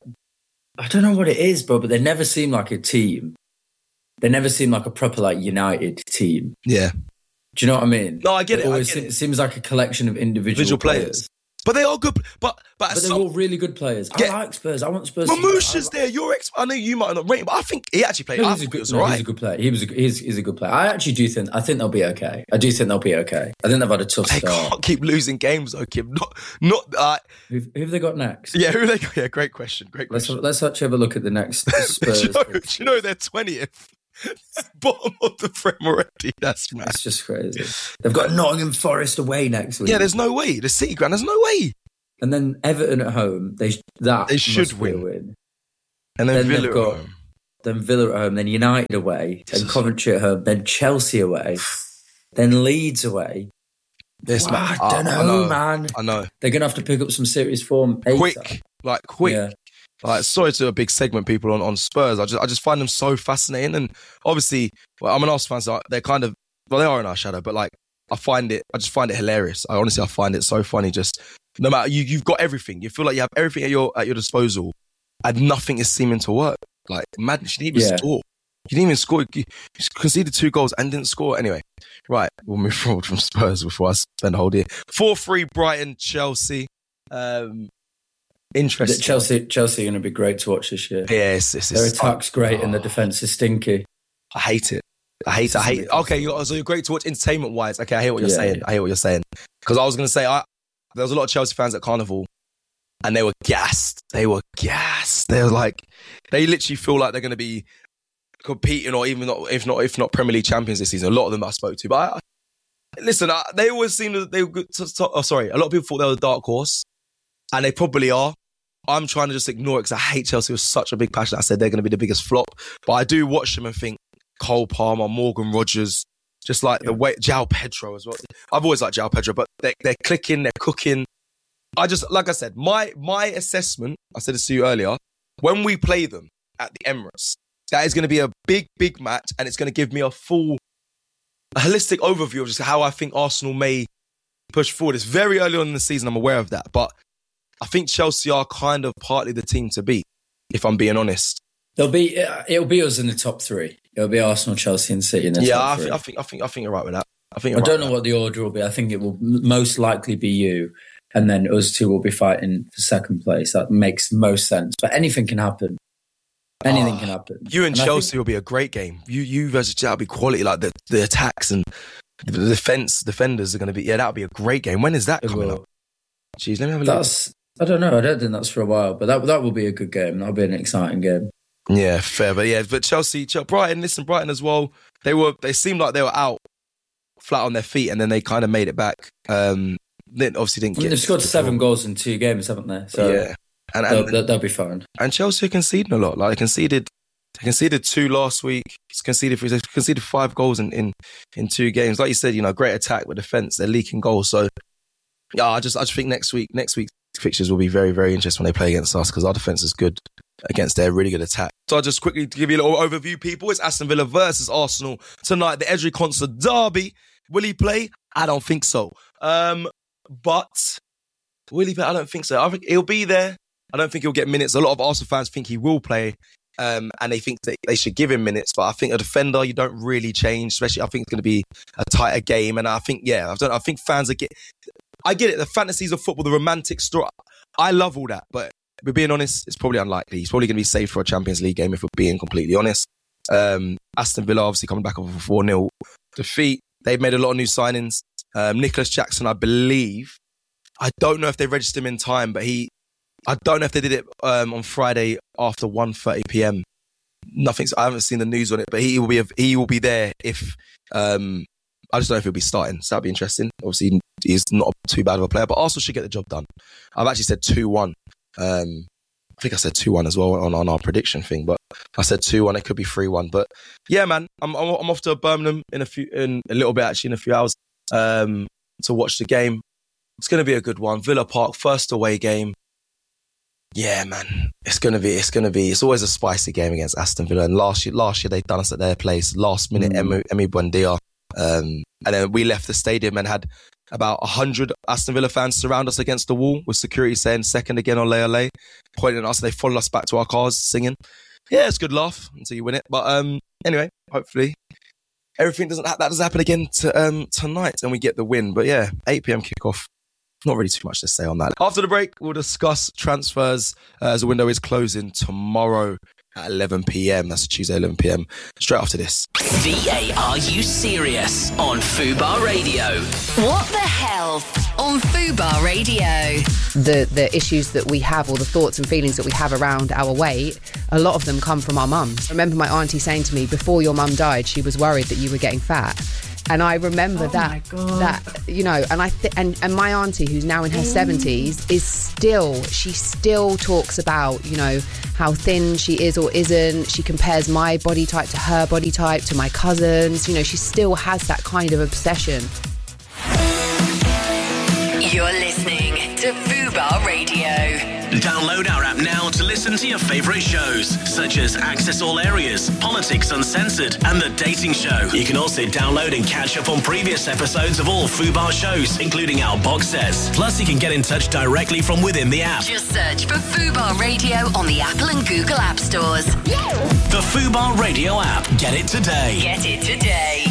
S2: I don't know what it is, bro, but they never seem like a team. They never seem like a proper like United team.
S1: Yeah.
S2: Do you know what I mean?
S1: No, I get it, I
S2: always
S1: get
S2: se-
S1: it.
S2: seems like a collection of individual
S1: Individual
S2: players.
S1: players. But they are good. But but,
S2: but they're
S1: some,
S2: all really good players. I
S1: yeah.
S2: like Spurs. I want Spurs.
S1: Mamouche's
S2: to
S1: there. You're ex- I know you might not rate him, but I think he actually played.
S2: No,
S1: I
S2: he's, a good,
S1: was
S2: no,
S1: right.
S2: he's a good player. He was. A, he's, he's a good player. I actually do think. I think they'll be okay. I do think they'll be okay. I think they've had a tough
S1: They
S2: start.
S1: can't keep losing games, though, Kim. Not not. Uh,
S2: who, who have they got next?
S1: Yeah, who have they got? Yeah, great question. Great question.
S2: Let's, let's actually have a look at the next Spurs.
S1: do, you know, do you know they're twentieth? Bottom of the frame already. That's mad.
S2: That's just crazy. They've got Nottingham Forest away next week.
S1: Yeah, there's no way. The City Ground, there's no way.
S2: And then Everton at home. They that
S1: they should win.
S2: win.
S1: And then, then Villa
S2: got,
S1: at home.
S2: Then Villa at home. Then United away. Then Coventry at home. Then Chelsea away. Then Leeds away.
S1: This
S2: wow,
S1: man,
S2: I don't know,
S1: I know,
S2: man.
S1: I know.
S2: They're gonna have to pick up some serious form.
S1: Quick,
S2: A S A P.
S1: like quick.
S2: Yeah.
S1: Like, sorry to a big segment people on, on Spurs. I just I just find them so fascinating. And obviously, well, I'm an Arsenal fan, so they're kind of, well, they are in our shadow, but like, I find it, I just find it hilarious. I honestly, I find it so funny. Just no matter, you, you've got everything. You feel like you have everything at your at your disposal and nothing is seeming to work. Like, madness. You didn't even
S2: Yeah.
S1: score. You didn't even score. You conceded two goals and didn't score. Anyway, right, we'll move forward from Spurs before I spend the whole day. four three Brighton, Chelsea. Um, Interesting.
S2: Chelsea, Chelsea are going to be great to watch this year.
S1: Yes, it's, it's,
S2: their attack's great
S1: oh,
S2: and their defense is stinky.
S1: I hate it. I hate it. I hate it. Okay, you're, so you're great to watch entertainment wise. Okay, I hear what you're
S2: Yeah,
S1: saying.
S2: yeah.
S1: I hear what you're saying. Because I was going to say, I there was a lot of Chelsea fans at Carnival and they were gassed. They were gassed. They were like, they literally feel like they're going to be competing or even not, if not, if not Premier League champions this season. A lot of them I spoke to. But I, listen, I, they always seem that they were good. To, to, oh, sorry. A lot of people thought they were a dark horse and they probably are. I'm trying to just ignore it because I hate Chelsea with such a big passion. I said they're going to be the biggest flop. But I do watch them and think Cole Palmer, Morgan Rogers, just like yeah. the way, João Pedro as well. I've always liked João Pedro, but they're, they're clicking, they're cooking. I just, like I said, my my assessment, I said this to you earlier, when we play them at the Emirates, that is going to be a big, big match and it's going to give me a full, a holistic overview of just how I think Arsenal may push forward. It's very early on in the season, I'm aware of that, but I think Chelsea are kind of partly the team to beat, if I'm being honest.
S2: They'll be, it'll be us in the top three. It'll be Arsenal, Chelsea, and City in the
S1: yeah,
S2: top
S1: I
S2: three.
S1: think, I think, I think, I think you're right with that. I think
S2: I
S1: you're
S2: don't
S1: right
S2: know what the order will be. I think it will most likely be you, and then us two will be fighting for second place. That makes most sense. But anything can happen. Anything
S1: oh,
S2: can happen.
S1: You and, and Chelsea think, will be a great game. You, you versus that'll be quality. Like the, the attacks and the defense, defenders are going to be. Yeah, that'll be a great game. When is that coming will. up? Jeez, let me have a
S2: that's, look. I don't know. I don't think that's for a while, but that that will be a good game. That'll be an exciting game.
S1: Yeah, fair, but yeah, but Chelsea, Brighton, listen, Brighton as well. They were, they seemed like they were out flat on their feet, and then they kind of made it back. Um, then obviously didn't.
S2: I mean,
S1: get
S2: they've scored seven goals in two games, haven't they? So
S1: yeah, and,
S2: and
S1: they'll,
S2: they'll be fine.
S1: And Chelsea are conceding a lot. Like they conceded, they conceded two last week. It's conceded, they conceded five goals in, in in two games. Like you said, you know, great attack with defense. They're leaking goals. So yeah, I just I just think next week, next week's fixtures will be very very interesting when they play against us because our defense is good against their really good attack. So I'll just quickly give you a little overview, people. It's Aston Villa versus Arsenal tonight, the Edgery Concert Derby. Will he play? I don't think so. Um, but will he play? I don't think so. I think he'll be there. I don't think he'll get minutes. A lot of Arsenal fans think he will play, um, and they think that they should give him minutes. But I think a defender, you don't really change, especially I think it's going to be a tighter game. And I think, yeah, I, don't, I think fans are get. I get it. The fantasies of football, the romantic story. I love all that, but if we're being honest, it's probably unlikely. He's probably going to be saved for a Champions League game if we're being completely honest. Um, Aston Villa obviously coming back off a four nil defeat. They've made a lot of new signings. Um, Nicholas Jackson, I believe. I don't know if they registered him in time, but he... I don't know if they did it um, on Friday after one thirty p.m. Nothing. I haven't seen the news on it, but he will be he will be there if... Um, I just don't know if he'll be starting, so that'd be interesting. Obviously, he's not too bad of a player, but Arsenal should get the job done. I've actually said two one. Um, I think I said two one as well on, on our prediction thing, but I said two one. It could be three one. But yeah, man, I'm, I'm I'm off to Birmingham in a few, in a little bit actually, in a few hours, um, to watch the game. It's going to be a good one. Villa Park, first away game. Yeah, man, it's going to be, it's going to be, it's always a spicy game against Aston Villa. And last year, last year they done us at their place, last minute, mm. Emi Buendia. Um, and then we left the stadium and had about one hundred Aston Villa fans surround us against the wall with security saying second again on Lay Lay, pointing at us. They followed us back to our cars singing. Yeah, it's a good laugh until you win it. But um, anyway, hopefully everything doesn't ha- that doesn't happen again to, um, tonight and we get the win. But yeah, eight p.m. kickoff not really too much to say on that. After the break, we'll discuss transfers uh, as the window is closing tomorrow at eleven p.m. That's a Tuesday, eleven p.m. Straight after this.
S3: V A R U Serious on Fubar Radio.
S4: What the hell on Fubar Radio?
S5: The the issues that we have, or the thoughts and feelings that we have around our weight, a lot of them come from our mums. I remember my auntie saying to me, before your mum died, she was worried that you were getting fat. And I remember
S6: Oh
S5: that,
S6: my God.
S5: that you know, and I th- and and my auntie, who's now in her seventies, is still she still talks about, you know, how thin she is or isn't. She compares my body type to her body type, to my cousins. You know, she still has that kind of obsession.
S4: You're listening to Fubar Radio.
S3: Download our app now to listen to your favourite shows, such as Access All Areas, Politics Uncensored, and The Dating Show. You can also download and catch up on previous episodes of all Fubar shows, including our box sets. Plus, you can get in touch directly from within the app.
S4: Just search for Fubar Radio on the Apple and Google App Stores.
S3: The Fubar Radio app. Get it today.
S4: Get it today.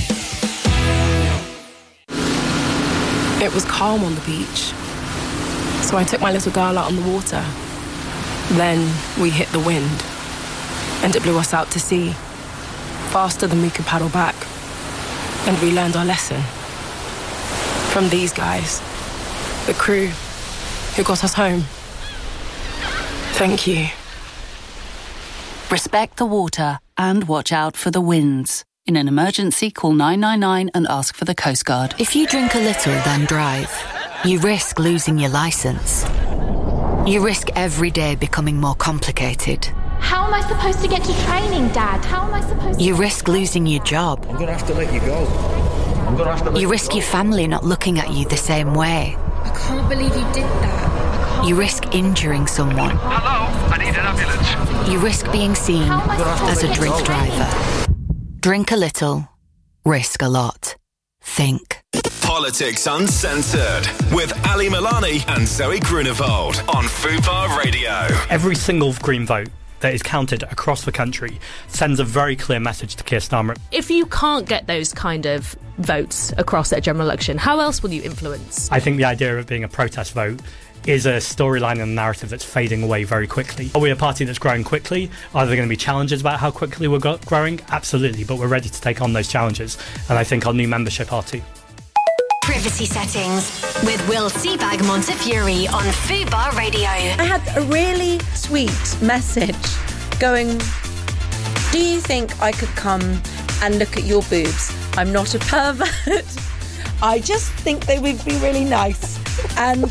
S13: It was calm on the beach, so I took my little girl out on the water. Then we hit the wind, and it blew us out to sea, faster than we could paddle back. And we learned our lesson from these guys, the crew who got us home. Thank you.
S14: Respect the water and watch out for the winds. In an emergency, call nine nine nine and ask for the Coast Guard.
S7: If you drink a little, then drive. You risk losing your licence. You risk every day becoming more complicated.
S15: How am I supposed to get to training, Dad? How am I supposed to...
S7: You risk losing your job.
S16: I'm going to have to let you go. I'm going to have to let
S7: You
S16: you
S7: risk
S16: go.
S7: your family not looking at you the same way.
S15: I can't believe you did that.
S7: You risk injuring someone.
S16: Hello, I need an ambulance.
S7: You risk being seen
S15: How am I supposed
S7: as
S15: to
S7: a
S15: get
S7: drink
S15: to
S7: driver. Drink a little, risk a lot. Think.
S3: Politics Uncensored with Ali Milani and Zoe Grunewald on Fubar Radio.
S17: Every single Green vote that is counted across the country sends a very clear message to Keir Starmer.
S18: If you can't get those kind of votes across at a general election, how else will you influence?
S17: I think the idea of it being a protest vote is a storyline and a narrative that's fading away very quickly. Are we a party that's growing quickly? Are there going to be challenges about how quickly we're go- growing? Absolutely, but we're ready to take on those challenges, and I think our new membership are too.
S4: Privacy settings with Will Seabag Montefiore on Fubar Radio.
S19: I had a really sweet message going, do you think I could come and look at your boobs? I'm not a pervert. I just think they would be really nice. And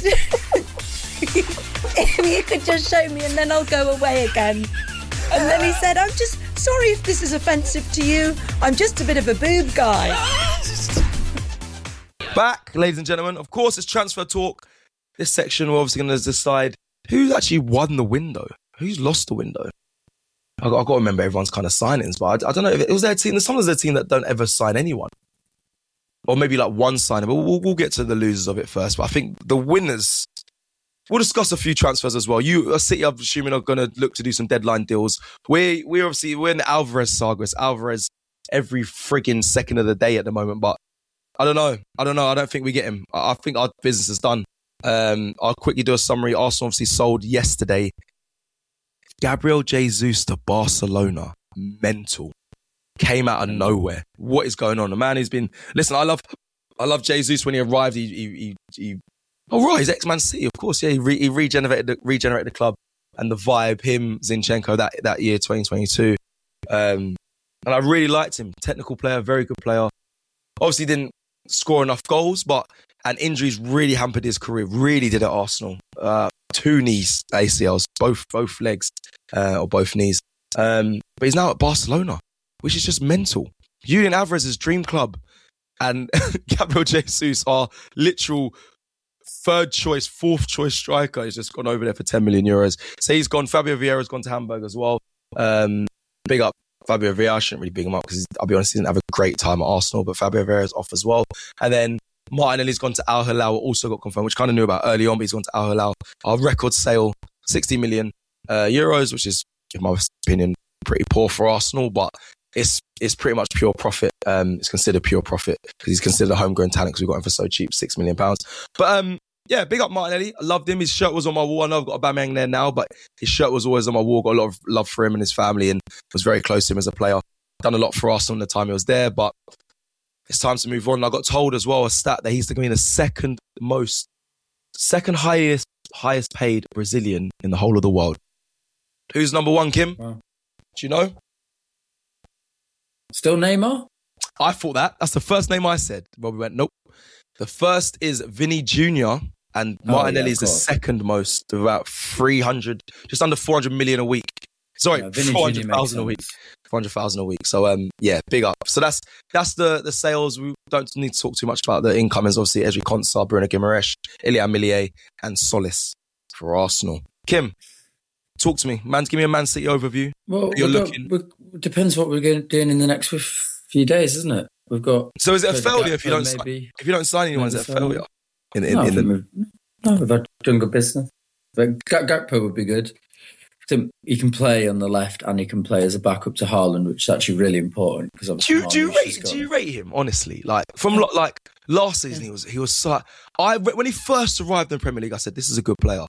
S19: if you could just show me and then I'll go away again. And then he said, I'm just sorry if this is offensive to you. I'm just a bit of a boob guy.
S1: Back, ladies and gentlemen. Of course, it's transfer talk. This section, we're obviously going to decide who's actually won the window, who's lost the window. I've got, I've got to remember everyone's kind of signings, but I, I don't know if it was their team. Sometimes their team that don't ever sign anyone, or maybe like one signer. But we'll, we'll get to the losers of it first. But I think the winners. We'll discuss a few transfers as well. You, City, I'm assuming, are going to look to do some deadline deals. We, we obviously we're in the Alvarez saga. It's Alvarez every frigging second of the day at the moment, but. I don't know. I don't know. I don't think we get him. I think our business is done. Um, I'll quickly do a summary. Arsenal obviously sold yesterday. Gabriel Jesus to Barcelona. Mental. Came out of nowhere. What is going on? The man who's been... Listen, I love I love Jesus. When he arrived, he... he, he, he oh, right, he's ex-Man City, of course. Yeah, he, re, he regenerated, the, regenerated the club and the vibe. Him, Zinchenko, that, that year, twenty twenty-two. Um, and I really liked him. Technical player, very good player. Obviously didn't score enough goals, but and injuries really hampered his career. Really did at Arsenal. Uh, two knees A C Ls, both both legs uh, or both knees. Um, but he's now at Barcelona, which is just mental. Julian Alvarez's dream club and Gabriel Jesus, our literal third choice, fourth choice striker, has just gone over there for ten million euros. So he's gone. Fabio Vieira's gone to Hamburg as well. Um, big up. Fabio Vieira, I shouldn't really big him up because I'll be honest, he didn't have a great time at Arsenal, but Fabio Vieira's off as well. And then Martinelli's gone to Al Hilal, also got confirmed, which kind of knew about early on, but he's gone to Al Hilal. Our record sale, sixty million uh, euros, which is, in my opinion, pretty poor for Arsenal, but it's it's pretty much pure profit. Um, it's considered pure profit because he's considered a homegrown talent because we got him for so cheap, six million pounds. But um, yeah, big up Martinelli. I loved him. His shirt was on my wall. I know I've got a Aubameyang there now, but his shirt was always on my wall. Got a lot of love for him and his family, and was very close to him as a player. Done a lot for Arsenal in the time he was there, but it's time to move on. I got told as well a stat that he's going to be the second most, second highest, highest paid Brazilian in the whole of the world. Who's number one, Kim? Wow. Do you know?
S2: Still Neymar?
S1: I thought that. That's the first name I said. Robbie went, nope. The first is Vinny Junior and Martinelli oh, yeah, is the second most, with about three hundred, just under four hundred million a week. Sorry, yeah, four hundred thousand a week. four hundred thousand a week. So, um, yeah, big up. So that's that's the the sales. We don't need to talk too much about the incomings. Obviously, Ezri Konsa, Bruno Guimaraes, Ilya Millier, and Solis for Arsenal. Kim, talk to me. Man, give me a Man City overview.
S2: Well,
S1: you're
S2: got,
S1: looking.
S2: It depends what we're doing in the next few days, isn't it? We've got.
S1: So is it a failure if you don't maybe, sign, if you don't sign anyone? Is it a failure? In, in,
S2: no,
S1: in the...
S2: we've, no, we've had done good business. But Gakpo would be good. I think he can play on the left and he can play as a backup to Haaland, which is actually really important. Because
S1: do you, do you rate got... do you rate him honestly? Like from yeah. like last season, yeah. he was he was so. I when he first arrived in the Premier League, I said this is a good player.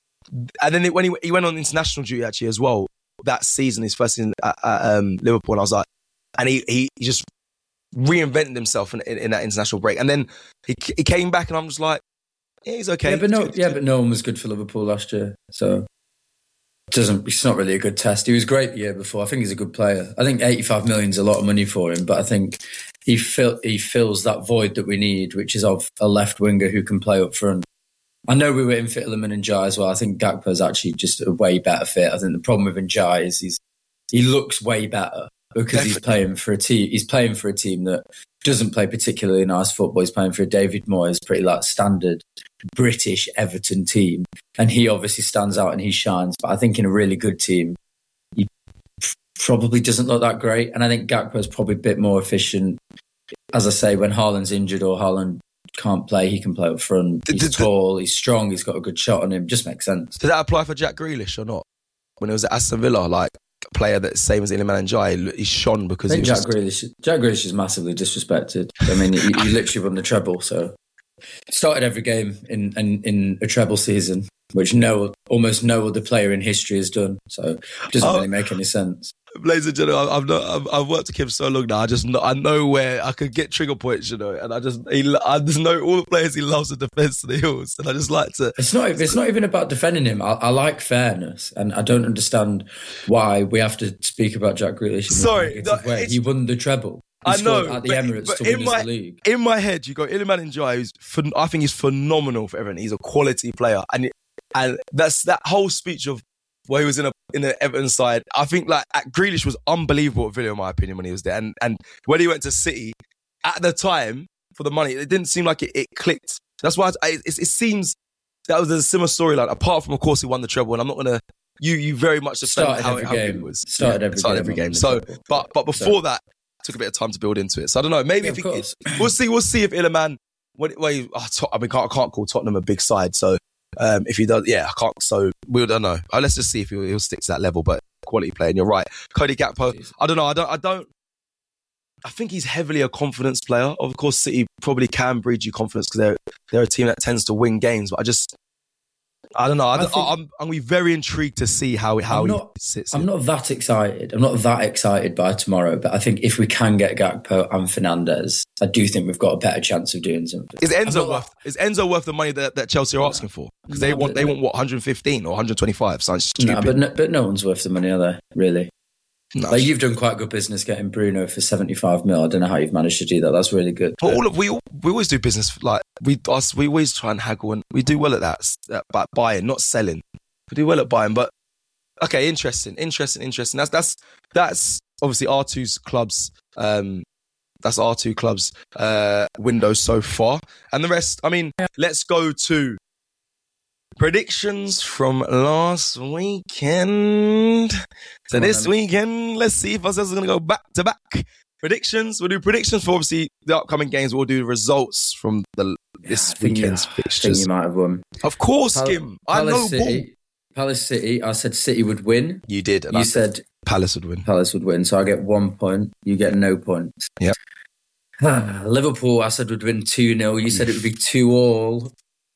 S1: And then it, when he he went on international duty actually as well that season, his first season at, at um, Liverpool, and I was like, and he he, he just reinvented himself in, in, in that international break, and then he he came back, and I'm just like, yeah, he's okay.
S2: Yeah, but no, yeah, but no one was good for Liverpool last year, so it doesn't. It's not really a good test. He was great the year before. I think he's a good player. I think eighty-five million is a lot of money for him, but I think he fill, he fills that void that we need, which is of a left winger who can play up front. I know we were in for Iliman and Jai as well. I think Gakpo is actually just a way better fit. I think the problem with Njai is he's he looks way better. Because Definitely. he's playing for a team, he's playing for a team that doesn't play particularly nice football. He's playing for a David Moyes, pretty like standard British Everton team, and he obviously stands out and he shines. But I think in a really good team, he probably doesn't look that great. And I think Gakpo is probably a bit more efficient. As I say, when Haaland's injured or Haaland can't play, he can play up front. He's did, tall, he's strong, he's got a good shot on him. Just makes sense.
S1: Did that apply for Jack Grealish or not? When it was at Aston Villa, like. Player that's same as Iliman Ndiaye, he shone because he was
S2: Jack
S1: just...
S2: Grealish. Jack Grealish is massively disrespected. I mean, he, he literally won the treble. So started every game in, in in a treble season, which no almost no other player in history has done. So it doesn't oh, really make any sense.
S1: Ladies and gentlemen, I've not, I've, I've worked with Kim so long now. I just know, I know where I could get trigger points, you know, and I just he, I just know all the players he loves the defence to the hills, and I just like to.
S2: It's not. It's not even about defending him. I, I like fairness, and I don't understand why we have to speak about Jack Grealish. In
S1: Sorry,
S2: no, way. He won the treble. He
S1: I know
S2: at the
S1: but,
S2: Emirates
S1: but
S2: to win
S1: in my,
S2: the league.
S1: In my head, you go Iliman Ndiaye, who's phen- I think he's phenomenal for Everton. He's a quality player, and and that's that whole speech of where he was in a in the Everton side. I think like Grealish was unbelievable at Villa, in my opinion, when he was there, and and when he went to City at the time for the money, it didn't seem like it, it clicked. That's why I, it, it seems that was a similar storyline. Apart from, of course, he won the treble, and I'm not gonna. You you very much
S2: started
S1: how,
S2: every
S1: how
S2: game.
S1: It was.
S2: Started every
S1: started
S2: game.
S1: every game. So, but but before so. that. Took a bit of time to build into it, so I don't know. Maybe
S2: yeah,
S1: if he, we'll see, we'll see if Iliman. When, when oh, Tot- I mean, can't, I can't call Tottenham a big side, so um, if he does, yeah, I can't. So we don't know. Oh, let's just see if he'll, he'll stick to that level. But quality player, and you're right, Cody Gakpo. Jeez. I don't know. I don't. I don't. I think he's heavily a confidence player. Of course, City probably can breed you confidence because they're they're a team that tends to win games. But I just. I don't know. I don't, I I'm, I'm very intrigued to see how how
S2: I'm
S1: he
S2: not,
S1: sits.
S2: I'm
S1: in.
S2: not that excited. I'm not that excited by tomorrow. But I think if we can get Gakpo and Fernandes, I do think we've got a better chance of doing something.
S1: Is Enzo worth? Is Enzo worth the money that, that Chelsea are asking for? Because no, they want they want what one hundred fifteen or one hundred twenty-five. Sounds stupid.
S2: No, but no, but no one's worth the money, are they? Really?
S1: No.
S2: Like you've done quite good business getting Bruno for seventy-five mil. I don't know how you've managed to do that. That's really good.
S1: Well, all of, we we always do business like we us. We always try and haggle, and we do well at that. At buying, not selling. We do well at buying, but okay, interesting, interesting, interesting. That's that's that's obviously R two's clubs. Um, that's R two clubs uh, window so far, and the rest. I mean, let's go to predictions from last weekend. So this weekend, let's see if us are going to go back to back. Predictions. We'll do predictions for obviously the upcoming games. We'll do results from the this
S2: yeah,
S1: weekend's
S2: you,
S1: fixtures.
S2: I think you might have won.
S1: Of course,
S2: Pal-
S1: Kim.
S2: Palace
S1: I know
S2: City,
S1: ball.
S2: Palace City. I said City would win.
S1: You did. And
S2: you
S1: I
S2: said
S1: Palace would win.
S2: Palace would win. So I get one point. You get no points.
S1: Yep.
S2: Liverpool, I said would win two nil. You said it would be two all.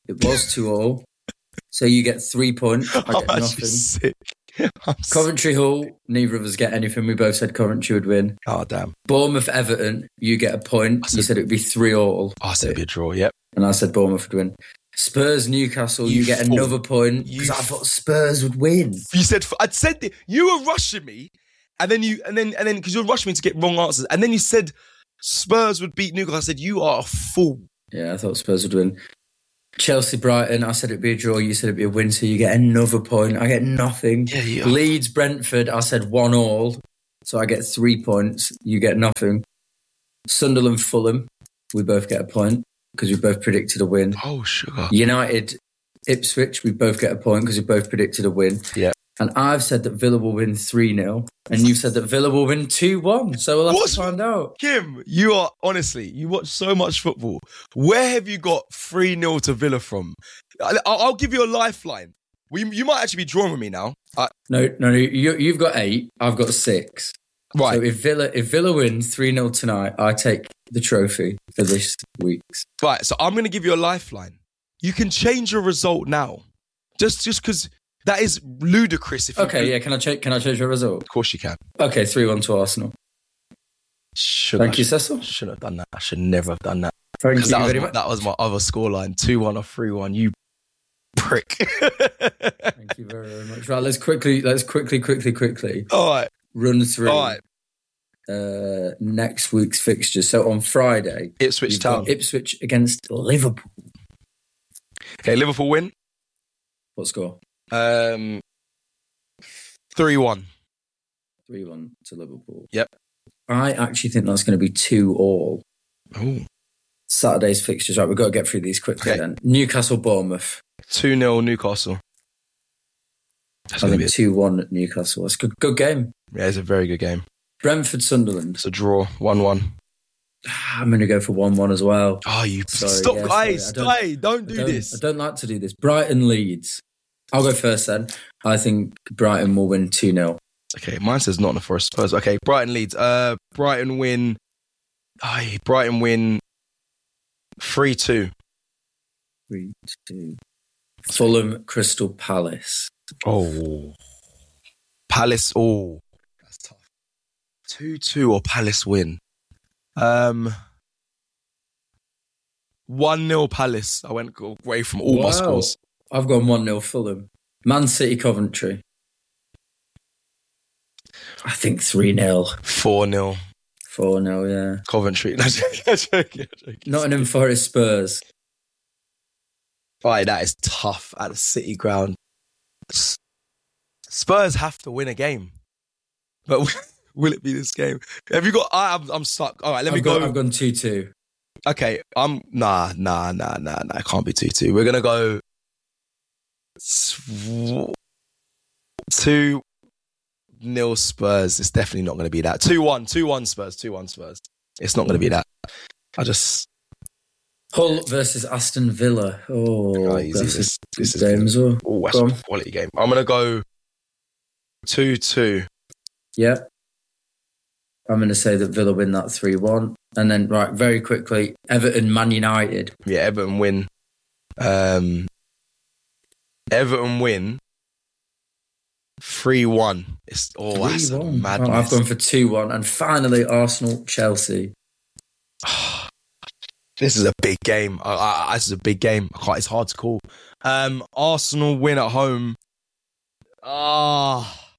S2: It was two all. So you get three points. I get
S1: I'm
S2: nothing.
S1: sick. I'm
S2: Coventry Hull, neither of us get anything. We both said Coventry would win.
S1: Oh, damn.
S2: Bournemouth Everton, you get a point. Said, you said it would be three all.
S1: Oh, I said it'd be a draw, yep.
S2: And I said Bournemouth would win. Spurs Newcastle, you, you get thought, another point because I thought Spurs would win.
S1: You said I'd said that you were rushing me, and then you and then and then because you were rushing me to get wrong answers, and then you said Spurs would beat Newcastle. I said you are a fool.
S2: Yeah, I thought Spurs would win. Chelsea Brighton, I said it'd be a draw. You said it'd be a win, so you get another point. I get nothing.
S1: Yeah, yeah.
S2: Leeds Brentford, I said one all, so I get three points. You get nothing. Sunderland Fulham, we both get a point because we both predicted a win.
S1: Oh, sugar.
S2: United Ipswich, we both get a point because we both predicted a win.
S1: Yeah.
S2: And I've said that Villa will win three nil, and you've said that Villa will win two one. So we'll have What's, to find out.
S1: Kim, you are, honestly, you watch so much football. Where have you got three nil to Villa from? I'll, I'll give you a lifeline. We, you might actually be drawing with me now. I,
S2: no, no, no. You, you've got eight. I've got six.
S1: Right.
S2: So if Villa, if Villa wins three nil tonight, I take the trophy for this week's.
S1: Right. So I'm going to give you a lifeline. You can change your result now. Just just because... That is ludicrous. If you
S2: okay,
S1: could.
S2: yeah. Can I change? Can I change your result?
S1: Of course you can.
S2: Okay, three one to Arsenal.
S1: Should
S2: Thank
S1: I,
S2: you, Cecil.
S1: Should have done that. I should never have done that.
S2: Thank you
S1: that was
S2: very
S1: my,
S2: much.
S1: That was my other scoreline: two one or three one. You prick.
S2: Thank you very, very much. Right, let's quickly, let's quickly, quickly, quickly.
S1: All right.
S2: Run through.
S1: All right.
S2: Uh, next week's fixtures. So on Friday,
S1: Ipswich Town.
S2: Ipswich against Liverpool.
S1: Okay, Liverpool win.
S2: What score?
S1: Um. three one.
S2: three one to Liverpool.
S1: Yep.
S2: I actually think that's going to be two all.
S1: Oh.
S2: Saturday's fixtures. Right, we've got to get through these quickly okay. then. Newcastle, Bournemouth.
S1: two nil Newcastle.
S2: That's I think two one at Newcastle. That's a good, good game.
S1: Yeah, it's a very good game.
S2: Brentford, Sunderland.
S1: It's a draw, one one.
S2: I'm going to go for one one as well.
S1: Oh, you...
S2: Sorry,
S1: Stop,
S2: yeah,
S1: guys.
S2: Don't,
S1: don't, don't do
S2: I don't,
S1: this.
S2: I don't like to do this. Brighton, Leeds. I'll go first then. I think Brighton will win two nil.
S1: Okay, mine says Nottingham Forest Spurs. Okay, Brighton Leeds. Uh, Brighton win. Aye, Brighton win three two.
S2: three two. Fulham Crystal Palace.
S1: Oh. Palace. Oh. That's tough. two two or Palace win. Um. one nil Palace. I went away from all
S2: wow.
S1: my scores.
S2: I've gone one nil Fulham. Man City, Coventry. I think three nil.
S1: four nil.
S2: four nil, yeah.
S1: Coventry. No, joking, joking, joking.
S2: Nottingham Forest, Spurs.
S1: Right, that is tough at the City ground. Spurs have to win a game. But will it be this game? Have you got... I, I'm, I'm stuck. All right, let
S2: I've
S1: me
S2: got,
S1: go.
S2: I've gone two two.
S1: Okay, I'm... Nah, nah, nah, nah, nah. It can't be two two. We're going to go... two nil Spurs. It's definitely not going to be that. two one. two one Spurs. two one Spurs. It's not going to be that. I just...
S2: Hull versus Aston Villa. Oh,
S1: oh
S2: easy.
S1: This,
S2: this,
S1: this is
S2: game as well.
S1: Oh, that's a quality game. I'm going to go two two.
S2: Yeah. I'm going to say that Villa win that three one. And then, right, very quickly, Everton, Man United.
S1: Yeah, Everton win. Um, Everton win three one. It's oh, three that's one. Madness.
S2: Oh, I've gone for two one. And finally, Arsenal, Chelsea.
S1: This is a big game. I, I, this is a big game. I can't, it's hard to call. Um, Arsenal win at home. Ah. Oh.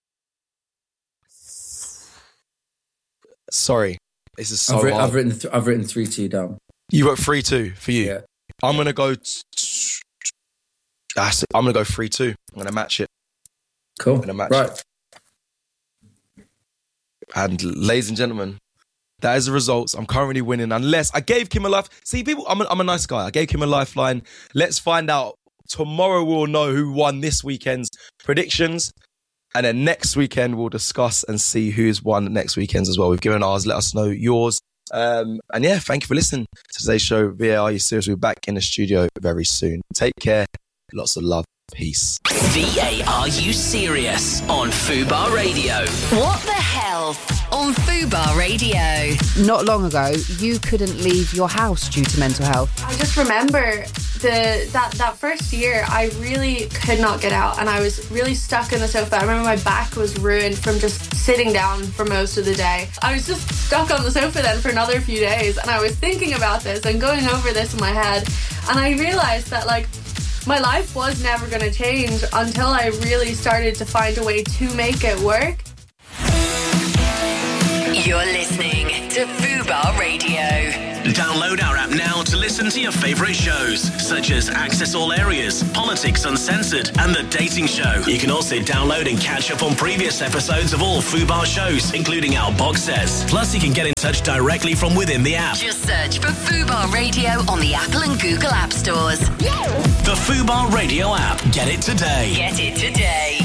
S1: Sorry. This is so
S2: I've, written,
S1: hard.
S2: I've written, th- I've written three two down.
S1: You wrote three two for you?
S2: Yeah.
S1: I'm going to go... T- t- that's it. I'm going to go three two. I'm going to match it.
S2: Cool.
S1: I'm going to match
S2: right.
S1: it. And ladies and gentlemen, that is the results. I'm currently winning unless I gave Kim a life. See, people, I'm a, I'm a nice guy. I gave Kim a lifeline. Let's find out. Tomorrow we'll know who won this weekend's predictions. And then next weekend we'll discuss and see who's won next weekend's as well. We've given ours. Let us know yours. Um, and yeah, thank you for listening to today's show. V A R You Serious? We'll be back in the studio very soon. Take care. Lots of love. Peace.
S3: V A R You Serious on Fubar Radio.
S4: What the hell on Fubar Radio?
S5: Not long ago, you couldn't leave your house due to mental health.
S6: I just remember the that that first year, I really could not get out, and I was really stuck in the sofa. I remember my back was ruined from just sitting down for most of the day. I was just stuck on the sofa then for another few days, and I was thinking about this and going over this in my head, and I realized that like my life was never going to change until I really started to find a way to make it work.
S4: You're listening to Fubar Radio.
S3: Download our app now to listen to your favourite shows, such as Access All Areas, Politics Uncensored, and The Dating Show. You can also download and catch up on previous episodes of all Fubar shows, including our box sets. Plus, you can get in touch directly from within the app.
S4: Just search for Fubar Radio on the Apple and Google App Stores.
S3: The Fubar Radio app. Get it today.
S4: Get it today.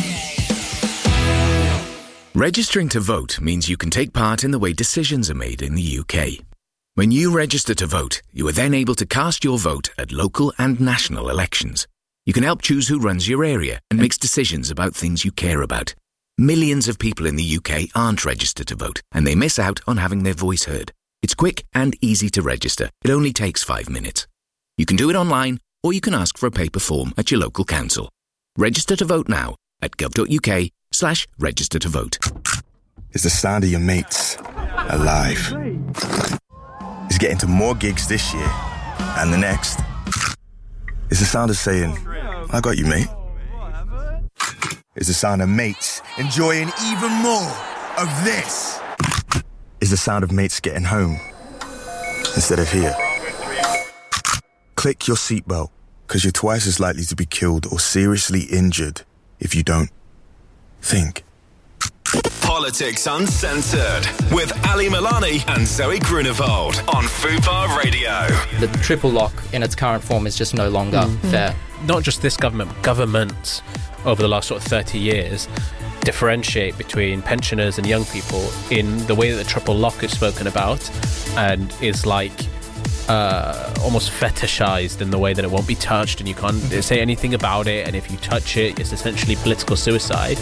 S20: Registering to vote means you can take part in the way decisions are made in the U K. When you register to vote, you are then able to cast your vote at local and national elections. You can help choose who runs your area and makes decisions about things you care about. Millions of people in the U K aren't registered to vote, and they miss out on having their voice heard. It's quick and easy to register. It only takes five minutes. You can do it online, or you can ask for a paper form at your local council. Register to vote now at gov.uk slash register to vote.
S21: It's the sound of your mates alive. It's getting to more gigs this year and the next. It's the sound of saying, I got you, mate. It's the sound of mates enjoying even more of this. It's the sound of mates getting home instead of here. Click your seatbelt, because you're twice as likely to be killed or seriously injured if you don't. Think.
S22: Politics Uncensored with Ali Milani and Zoe Grunewald on Fubar Radio.
S9: The triple lock in its current form is just no longer mm. fair.
S10: Not just this government, but governments over the last sort of thirty years differentiate between pensioners and young people in the way that the triple lock is spoken about, and is like uh, almost fetishized in the way that it won't be touched and you can't say anything about it, and if you touch it, it's essentially political suicide.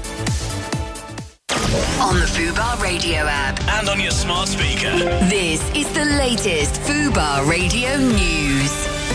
S4: On the Fubar Radio app.
S3: And on your smart speaker.
S4: This is the latest Fubar Radio news.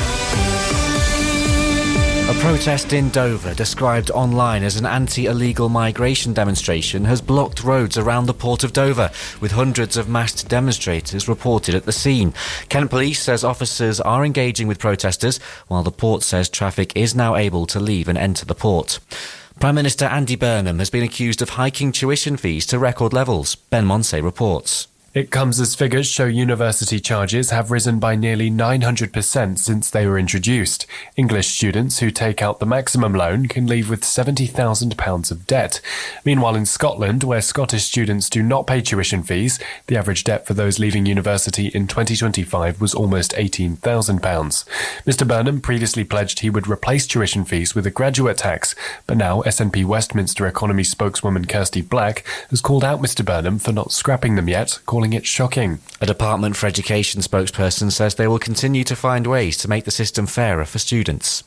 S23: A protest in Dover, described online as an anti-illegal migration demonstration, has blocked roads around the port of Dover, with hundreds of masked demonstrators reported at the scene. Kent Police says officers are engaging with protesters, while the port says traffic is now able to leave and enter the port. Prime Minister Andy Burnham has been accused of hiking tuition fees to record levels. Ben Monsey reports.
S24: It comes as figures show university charges have risen by nearly nine hundred percent since they were introduced. English students who take out the maximum loan can leave with seventy thousand pounds of debt. Meanwhile, in Scotland, where Scottish students do not pay tuition fees, the average debt for those leaving university in twenty twenty-five was almost eighteen thousand pounds. Mister Burnham previously pledged he would replace tuition fees with a graduate tax, but now S N P Westminster economy spokeswoman Kirsty Black has called out Mister Burnham for not scrapping them yet, calling it shocking.
S23: A Department for Education spokesperson says they will continue to find ways to make the system fairer for students.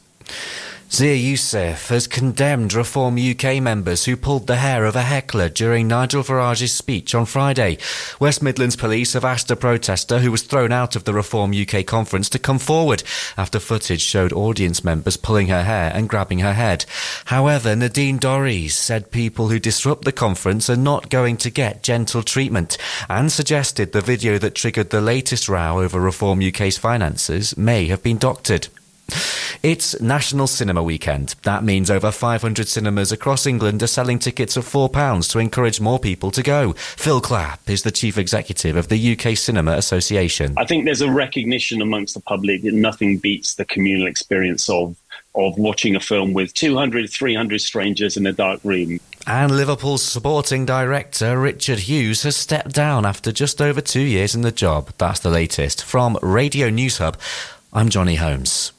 S23: Zia Youssef has condemned Reform U K members who pulled the hair of a heckler during Nigel Farage's speech on Friday. West Midlands Police have asked a protester who was thrown out of the Reform U K conference to come forward after footage showed audience members pulling her hair and grabbing her head. However, Nadine Dorries said people who disrupt the conference are not going to get gentle treatment, and suggested the video that triggered the latest row over Reform U K's finances may have been doctored. It's National Cinema Weekend. That means over five hundred cinemas across England are selling tickets at four pounds to encourage more people to go. Phil Clapp is the Chief Executive of the U K Cinema Association.
S25: I think there's a recognition amongst the public that nothing beats the communal experience of of watching a film with two hundred, three hundred strangers in a dark room.
S23: And Liverpool's sporting director Richard Hughes has stepped down after just over two years in the job. That's the latest. From Radio News Hub, I'm Johnny Holmes.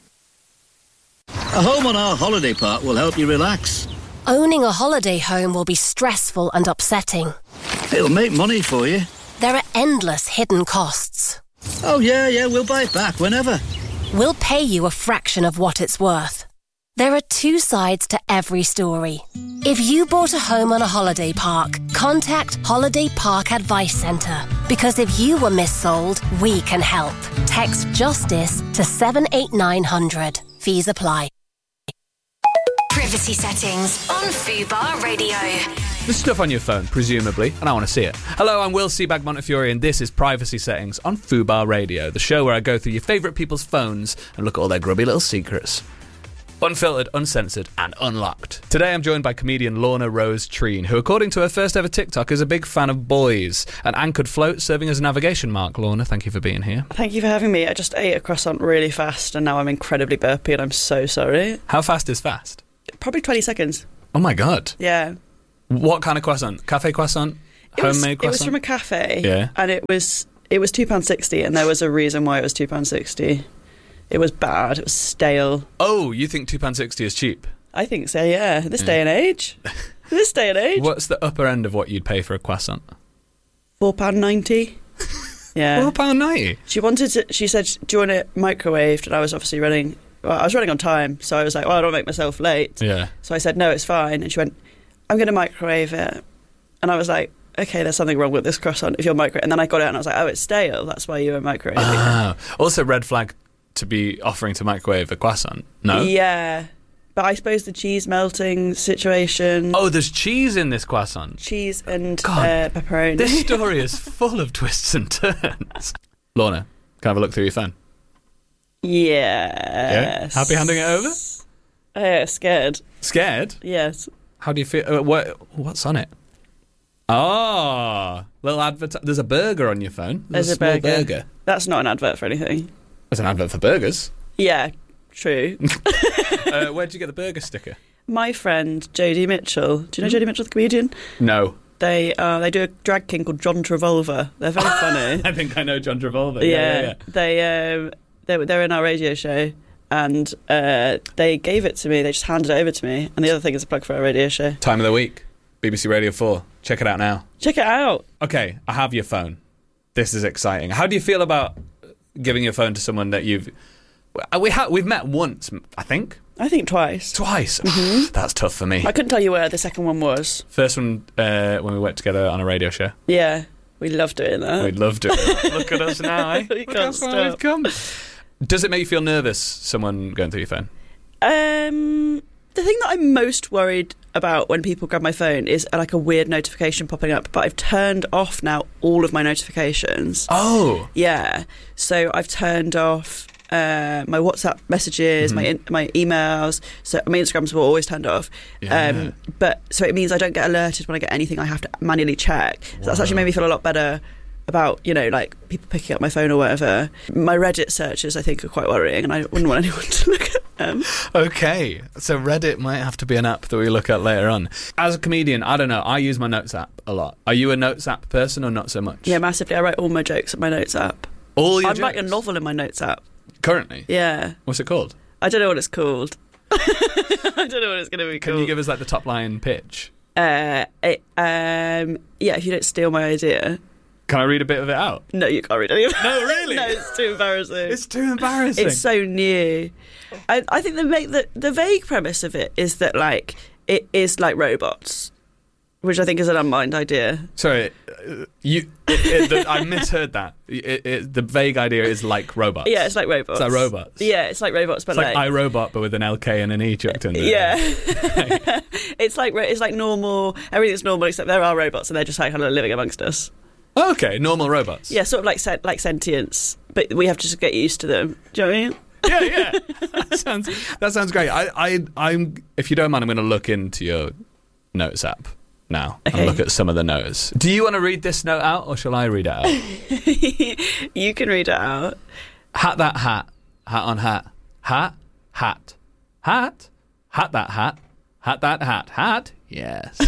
S26: A home on our holiday park will help you relax.
S27: Owning a holiday home will be stressful and upsetting.
S26: It'll make money for you.
S27: There are endless hidden costs.
S26: Oh, yeah, yeah, we'll buy it back whenever.
S27: We'll pay you a fraction of what it's worth. There are two sides to every story. If you bought a home on a holiday park, contact Holiday Park Advice Centre. Because if you were missold, we can help. Text JUSTICE to seven eight nine hundred. Fees apply.
S4: Privacy settings on Fubar Radio.
S8: There's stuff on your phone, presumably, and I want to see it. Hello, I'm Will Seabag Montefiore, and this is Privacy Settings on Fubar Radio, the show where I go through your favourite people's phones and look at all their grubby little secrets. Unfiltered, uncensored, and unlocked. Today I'm joined by comedian Lorna Rose Treen, who, according to her first ever TikTok, is a big fan of boys. An anchored float serving as a navigation mark. Lorna, thank you for being here.
S11: Thank you for having me. I just ate a croissant really fast, and now I'm incredibly burpy, and I'm so sorry.
S8: How fast is fast?
S11: Probably twenty seconds.
S8: Oh my god.
S11: Yeah.
S8: What kind of croissant? Cafe croissant?
S11: It was,
S8: Homemade croissant?
S11: It was from a cafe.
S8: Yeah.
S11: And it was it was two pounds sixty, and there was a reason why it was two pounds sixty. It was bad. It was stale.
S8: Oh, you think two pounds sixty is cheap?
S11: I think so, yeah. This
S8: Yeah.
S11: day and age. This day and age.
S8: What's the upper end of what you'd pay for a croissant?
S11: four pounds ninety. Yeah.
S8: four pounds ninety?
S11: She wanted to, she said, do you want it microwaved? And I was obviously running, well, I was running on time, so I was like, well, I don't make myself late.
S8: Yeah.
S11: So I said, no, it's fine. And she went, I'm going to microwave it. And I was like, okay, there's something wrong with this croissant if you're microwave. And then I got it and I was like, oh, it's stale. That's why you were microwaving it.
S8: Ah. Also, red flag to be offering to microwave a croissant. No?
S11: Yeah. But I suppose the cheese melting situation.
S8: Oh, there's cheese in this croissant.
S11: Cheese and
S8: God,
S11: uh, pepperoni.
S8: This story is full of twists and turns. Lorna, can I have a look through your phone?
S11: Yes.
S8: Yeah? Happy handing it over?
S11: Oh, yeah, scared.
S8: Scared?
S11: Yes.
S8: How do you feel? Uh, what, what's on it? Oh, little advert. There's a burger on your phone. There's,
S11: There's
S8: a,
S11: a
S8: small
S11: burger.
S8: burger.
S11: That's not an advert for anything.
S8: There's an advert for burgers.
S11: Yeah, true.
S8: uh, where'd you get the burger sticker?
S11: My friend Jodie Mitchell. Do you know Jodie Mitchell, the comedian?
S8: No.
S11: They uh, they do a drag king called John Travolta. They're very funny.
S8: I think I know John Travolta.
S11: Yeah,
S8: Yeah, yeah, yeah.
S11: they um, they were they're in our radio show, and uh, they gave it to me. They just handed it over to me. And the other thing is a plug for our radio show.
S8: Time of the week, B B C Radio four. Check it out now.
S11: Check it out.
S8: Okay, I have your phone. This is exciting. How do you feel about giving your phone to someone that you've... We ha- we've met once, I think.
S11: I think twice.
S8: Twice?
S11: Mm-hmm.
S8: That's tough for me.
S11: I couldn't tell you where the second one was.
S8: First one, uh, when we worked together on a radio show.
S11: Yeah, we love doing that.
S8: We'd love doing that. Look at us now, eh?
S11: we
S8: Look
S11: can't
S8: how far
S11: stop.
S8: we've come. Does it make you feel nervous, someone going through your phone?
S11: Um, the thing that I'm most worried about when people grab my phone is uh, like a weird notification popping up, but I've turned off now all of my notifications.
S8: Oh.
S11: Yeah. So I've turned off uh, my WhatsApp messages,
S8: Mhm.
S11: my in- my emails. So my Instagrams were always turned off.
S8: Yeah.
S11: Um, but so it means I don't get alerted when I get anything I have to manually check. So that's actually made me feel a lot better about, you know, like people picking up my phone or whatever. My Reddit searches, I think, are quite worrying, and I wouldn't want anyone to look at them.
S8: Okay, so Reddit might have to be an app that we look at later on. As a comedian, I don't know, I use my Notes app a lot. Are you a Notes app person or not so much?
S11: Yeah, massively. I write all my jokes in my Notes app.
S8: All your
S11: I'm writing a
S8: jokes?
S11: novel in my Notes app.
S8: Currently?
S11: Yeah.
S8: What's it called?
S11: I don't know what it's called. I don't know what it's going to be
S8: Can
S11: called.
S8: you give us like the top line pitch?
S11: Uh, it, um, yeah, if you don't steal my idea.
S8: Can I read a bit of it out?
S11: No, you can't read any of it.
S8: No, really?
S11: No, it's too embarrassing.
S8: It's too embarrassing.
S11: It's so new. I, I think the, va- the the vague premise of it is that, like, it is like robots, which I think is an unmined idea.
S8: Sorry, uh, you. It, it, the, I misheard that. It, it, the vague idea is like robots.
S11: Yeah, it's like robots.
S8: It's like robots.
S11: Yeah, it's like robots, but
S8: It's like,
S11: like,
S8: iRobot, but with an L K and an E chucked in there.
S11: yeah, it's like ro- it's like normal. Everything's normal except there are robots and they're just like kind of living amongst us.
S8: Okay, normal robots.
S11: Yeah, sort of like sen- like sentience, but we have to just get used to them. Do you know what I mean?
S8: Yeah, yeah. That sounds that sounds great. I, I, I'm. If you don't mind, I'm going to look into your Notes app now
S11: Okay.
S8: and look at some of the notes. Do you want to read this note out, or shall I read it out?
S11: You can read it out.
S8: Hat that hat, hat on hat, hat, hat, hat, hat that hat, hat that hat, hat. Yes.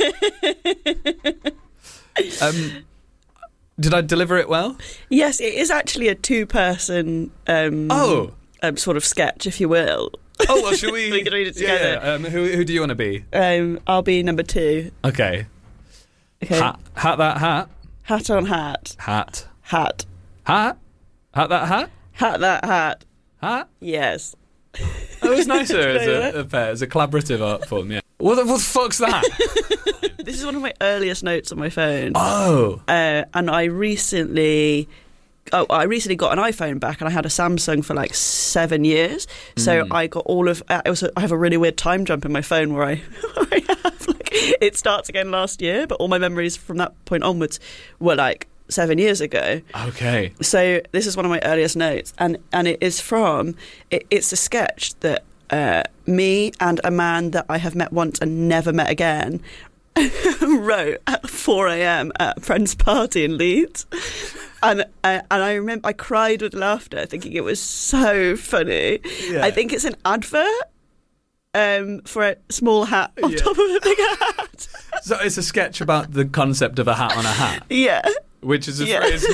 S8: um, did I deliver it well?
S11: Yes, it is actually a two-person um,
S8: Oh.
S11: um, sort of sketch, if you will.
S8: Oh, well, should we?
S11: We can read it
S8: Yeah,
S11: together.
S8: yeah. Um, who, who do you want to be?
S11: Um, I'll be number two.
S8: Okay.
S11: Okay.
S8: Hat, hat that hat,
S11: Hat on hat.
S8: hat,
S11: Hat.
S8: hat, hat that hat,
S11: Hat that hat.
S8: hat.
S11: Yes.
S8: It was nicer as a, a pair, as a collaborative art form, yeah. What the, what the fuck's that?
S11: This is one of my earliest notes on my phone.
S8: Oh.
S11: Uh, and I recently... Oh, I recently got an iPhone back, and I had a Samsung for like seven years. So
S8: Mm.
S11: I got all of. Uh, it was. A, I have a really weird time jump in my phone where I, I have like it starts again last year, but all my memories from that point onwards were like seven years ago.
S8: Okay.
S11: So this is one of my earliest notes, and and it is from. It, it's a sketch that uh, me and a man that I have met once and never met again wrote at four a.m. at a friend's party in Leeds. And uh, and I remember I cried with laughter, thinking it was so funny.
S8: Yeah.
S11: I think it's an advert um, for a small hat on
S8: Yeah.
S11: top of a big hat.
S8: So it's a sketch about the concept of a hat on a hat.
S11: Yeah.
S8: Which is a
S11: Yeah.
S8: phrase